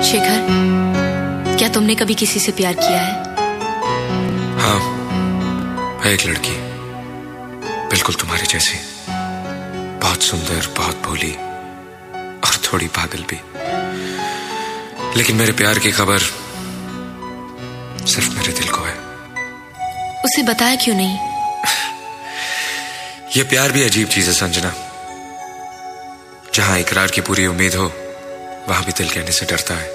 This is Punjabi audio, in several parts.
शेखर, क्या तुमने कभी किसी से प्यार किया है? हाँ, है एक लड़की, बिल्कुल तुम्हारी जैसी, बहुत सुंदर, बहुत भोली और थोड़ी पागल भी। लेकिन मेरे प्यार की खबर सिर्फ मेरे दिल को है। उसे बताया क्यों नहीं? ये प्यार भी अजीब चीज है संजना। जहां इकरार की पूरी उम्मीद हो, वहां भी दिल कहने से डरता है।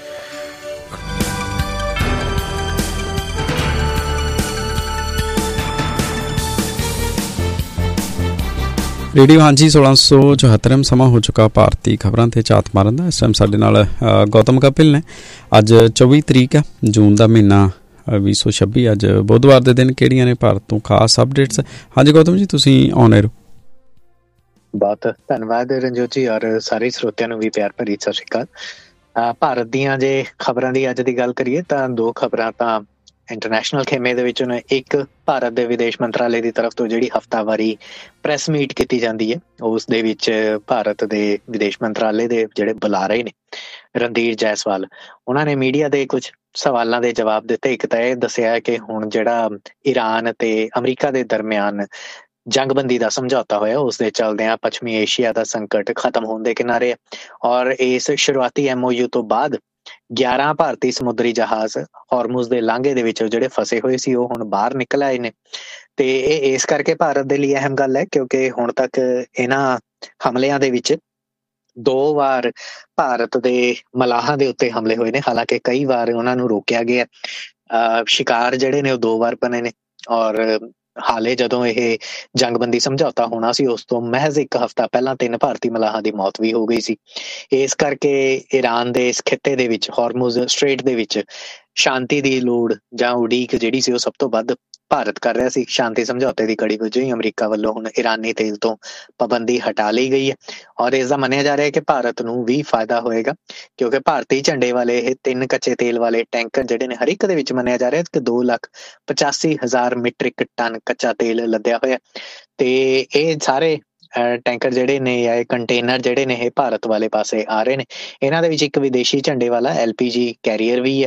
ਰੇਡੀਓ ਹਾਂਜੀ 1674 ਸਮਾਂ ਹੋ ਚੁੱਕਾ ਭਾਰਤੀ ਖਬਰਾਂ ਤੇ ਝਾਤ ਮਾਰਨ ਦਾ। ਇਸ ਟਾਈਮ ਸਾਡੇ ਨਾਲ ਗੌਤਮ ਕਪਿਲ ਨੇ। ਅੱਜ 24 ਤਰੀਕ ਹੈ, ਜੂਨ ਦਾ ਮਹੀਨਾ 2026। ਅੱਜ ਬੁੱਧਵਾਰ ਦੇ ਦਿਨ ਕਿਹੜੀਆਂ ਨੇ ਭਾਰਤ ਤੋਂ ਖਾਸ ਅਪਡੇਟਸ? ਹਾਂਜੀ ਗੌਤਮ ਜੀ, ਤੁਸੀਂ ਆਨ 에ਅਰ ਹੋ। ਬਹੁਤ ਧੰਨਵਾਦ ਰਣਜੋਤ ਜੀ, ਔਰ ਸਾਰੇ ਸਰੋਤਿਆਂ ਨੂੰ ਵੀ ਪਿਆਰ ਭਰੀ ਸਤਿ ਸ਼੍ਰੀ ਅਕਾਲ। ਭਾਰਤ ਦੀਆਂ ਜੇ ਖਬਰਾਂ ਦੀ ਅੱਜ ਦੀ ਗੱਲ ਕਰੀਏ ਤਾਂ ਦੋ ਖਬਰਾਂ ਤਾਂ ਇੰਟਰਨੈਸ਼ਨਲ ਖੇਮੇ ਦੇ ਵਿੱਚੋਂ ਇੱਕ ਭਾਰਤ ਦੇ ਵਿਦੇਸ਼ ਮੰਤਰਾਲੇ ਦੀ ਤਰਫ ਤੋਂ ਜਿਹੜੀ ਹਫ਼ਤਾਵਾਰੀ ਪ੍ਰੈਸ ਮੀਟ ਕੀਤੀ ਜਾਂਦੀ ਹੈ, ਉਸ ਦੇ ਵਿੱਚ ਭਾਰਤ ਦੇ ਵਿਦੇਸ਼ ਮੰਤਰਾਲੇ ਦੇ ਜਿਹੜੇ ਬੁਲਾਰੇ ਨੇ ਰਣਧੀਰ ਜੈਸਵਾਲ, ਉਹਨਾਂ ਨੇ ਮੀਡੀਆ ਦੇ ਕੁਝ ਸਵਾਲਾਂ ਦੇ ਜਵਾਬ ਦਿੱਤੇ। ਇੱਕ ਤਾਂ ਇਹ ਦੱਸਿਆ ਕਿ ਹੁਣ ਜਿਹੜਾ ਈਰਾਨ ਤੇ ਅਮਰੀਕਾ ਦੇ ਦਰਮਿਆਨ ਜੰਗਬੰਦੀ ਦਾ ਸਮਝੌਤਾ ਹੋਇਆ, ਉਸ ਦੇ ਚਲਦਿਆਂ ਪੱਛਮੀ ਏਸ਼ੀਆ ਦਾ ਸੰਕਟ ਖਤਮ ਹੋਣ ਦੇ ਕਿਨਾਰੇ ਹੈ, ਔਰ ਇਸ ਸ਼ੁਰੂਆਤੀ MOU ਤੋਂ ਬਾਅਦ 11 ਭਾਰਤੀ ਸਮੁੰਦਰੀ ਜਹਾਜ਼ ਹਾਰਮੁਜ਼ ਦੇ ਲਾਂਘੇ ਦੇ ਵਿੱਚ ਜਿਹੜੇ ਫਸੇ ਹੋਏ ਸੀ, ਉਹ ਹੁਣ ਬਾਹਰ ਨਿਕਲ ਆਏ ਨੇ। ਤੇ ਇਹ ਇਸ ਕਰਕੇ ਭਾਰਤ ਦੇ ਲਈ ਅਹਿਮ ਗੱਲ ਹੈ, ਕਿਉਂਕਿ ਹੁਣ ਤੱਕ ਇਹਨਾਂ ਹਮਲਿਆਂ ਦੇ ਵਿੱਚ 2 ਵਾਰ ਭਾਰਤ ਦੇ ਮਲਾਹਾਂ ਦੇ ਉੱਤੇ ਹਮਲੇ ਹੋਏ ਨੇ। ਹਾਲਾਂਕਿ ਕਈ ਵਾਰ ਉਹਨਾਂ ਨੂੰ ਰੋਕਿਆ ਗਿਆ। ਸ਼ਿਕਾਰ ਜਿਹੜੇ ਨੇ ਉਹ 2 ਵਾਰ ਬਣੇ ਨੇ, ਔਰ ਹਾਲੇ ਜਦੋਂ ਇਹ ਜੰਗਬੰਦੀ ਸਮਝੌਤਾ ਹੋਣਾ ਸੀ, ਉਸ ਤੋਂ ਮਹਿਜ਼ 1 ਹਫ਼ਤਾ ਪਹਿਲਾਂ 3 ਭਾਰਤੀ ਮਲਾਹਾਂ ਦੀ ਮੌਤ ਵੀ ਹੋ ਗਈ ਸੀ। ਇਸ ਕਰਕੇ ਈਰਾਨ ਦੇ ਇਸ ਖਿੱਤੇ ਦੇ ਵਿੱਚ, ਹਾਰਮੁਜ਼ ਸਟ੍ਰੇਟ ਦੇ ਵਿੱਚ ਸ਼ਾਂਤੀ ਦੀ ਲੋੜ ਜਾਂ ਉਡੀਕ ਜਿਹੜੀ ਸੀ, ਉਹ ਸਭ ਤੋਂ ਵੱਧ ਭਾਰਤ ਕਰ ਰਿਹਾ ਸੀ। ਸ਼ਾਂਤੀ ਸਮਝੌਤੇ ਦੀ ਕੜੀ ਵਜੋਂ ਹੀ ਅਮਰੀਕਾ ਵੱਲੋਂ ਹੁਣ ਈਰਾਨੀ ਤੇਲ ਤੋਂ ਪਾਬੰਦੀ ਹਟਾ ਲਈ ਗਈ ਹੈ, ਔਰ ਇਸ ਦਾ ਮੰਨਿਆ ਜਾ ਰਿਹਾ ਕਿ ਭਾਰਤ ਨੂੰ ਵੀ ਫਾਇਦਾ ਹੋਏਗਾ, ਕਿਉਂਕਿ ਭਾਰਤੀ ਝੰਡੇ ਵਾਲੇ ਇਹ 3 ਕੱਚੇ ਤੇਲ ਵਾਲੇ ਟੈਂਕਰ ਜਿਹੜੇ ਨੇ, ਹਰ ਇੱਕ ਦੇ ਵਿੱਚ ਮੰਨਿਆ ਜਾ ਰਿਹਾ ਕਿ 2,85,000 ਮੀਟ੍ਰਿਕ ਟਨ ਕੱਚਾ ਤੇਲ ਲੱਦਿਆ ਹੋਇਆ। ਤੇ ਇਹ ਸਾਰੇ ਟੈਂਕਰ ਜਿਹੜੇ ਨੇ ਜਾਂ ਇਹ ਕੰਟੇਨਰ ਜਿਹੜੇ ਨੇ, ਇਹ ਭਾਰਤ ਵਾਲੇ ਪਾਸੇ ਆ ਰਹੇ ਨੇ। ਇਹਨਾਂ ਦੇ ਵਿੱਚ ਇੱਕ ਵਿਦੇਸ਼ੀ ਝੰਡੇ ਵਾਲਾ LPG ਕੈਰੀਅਰ ਵੀ ਹੈ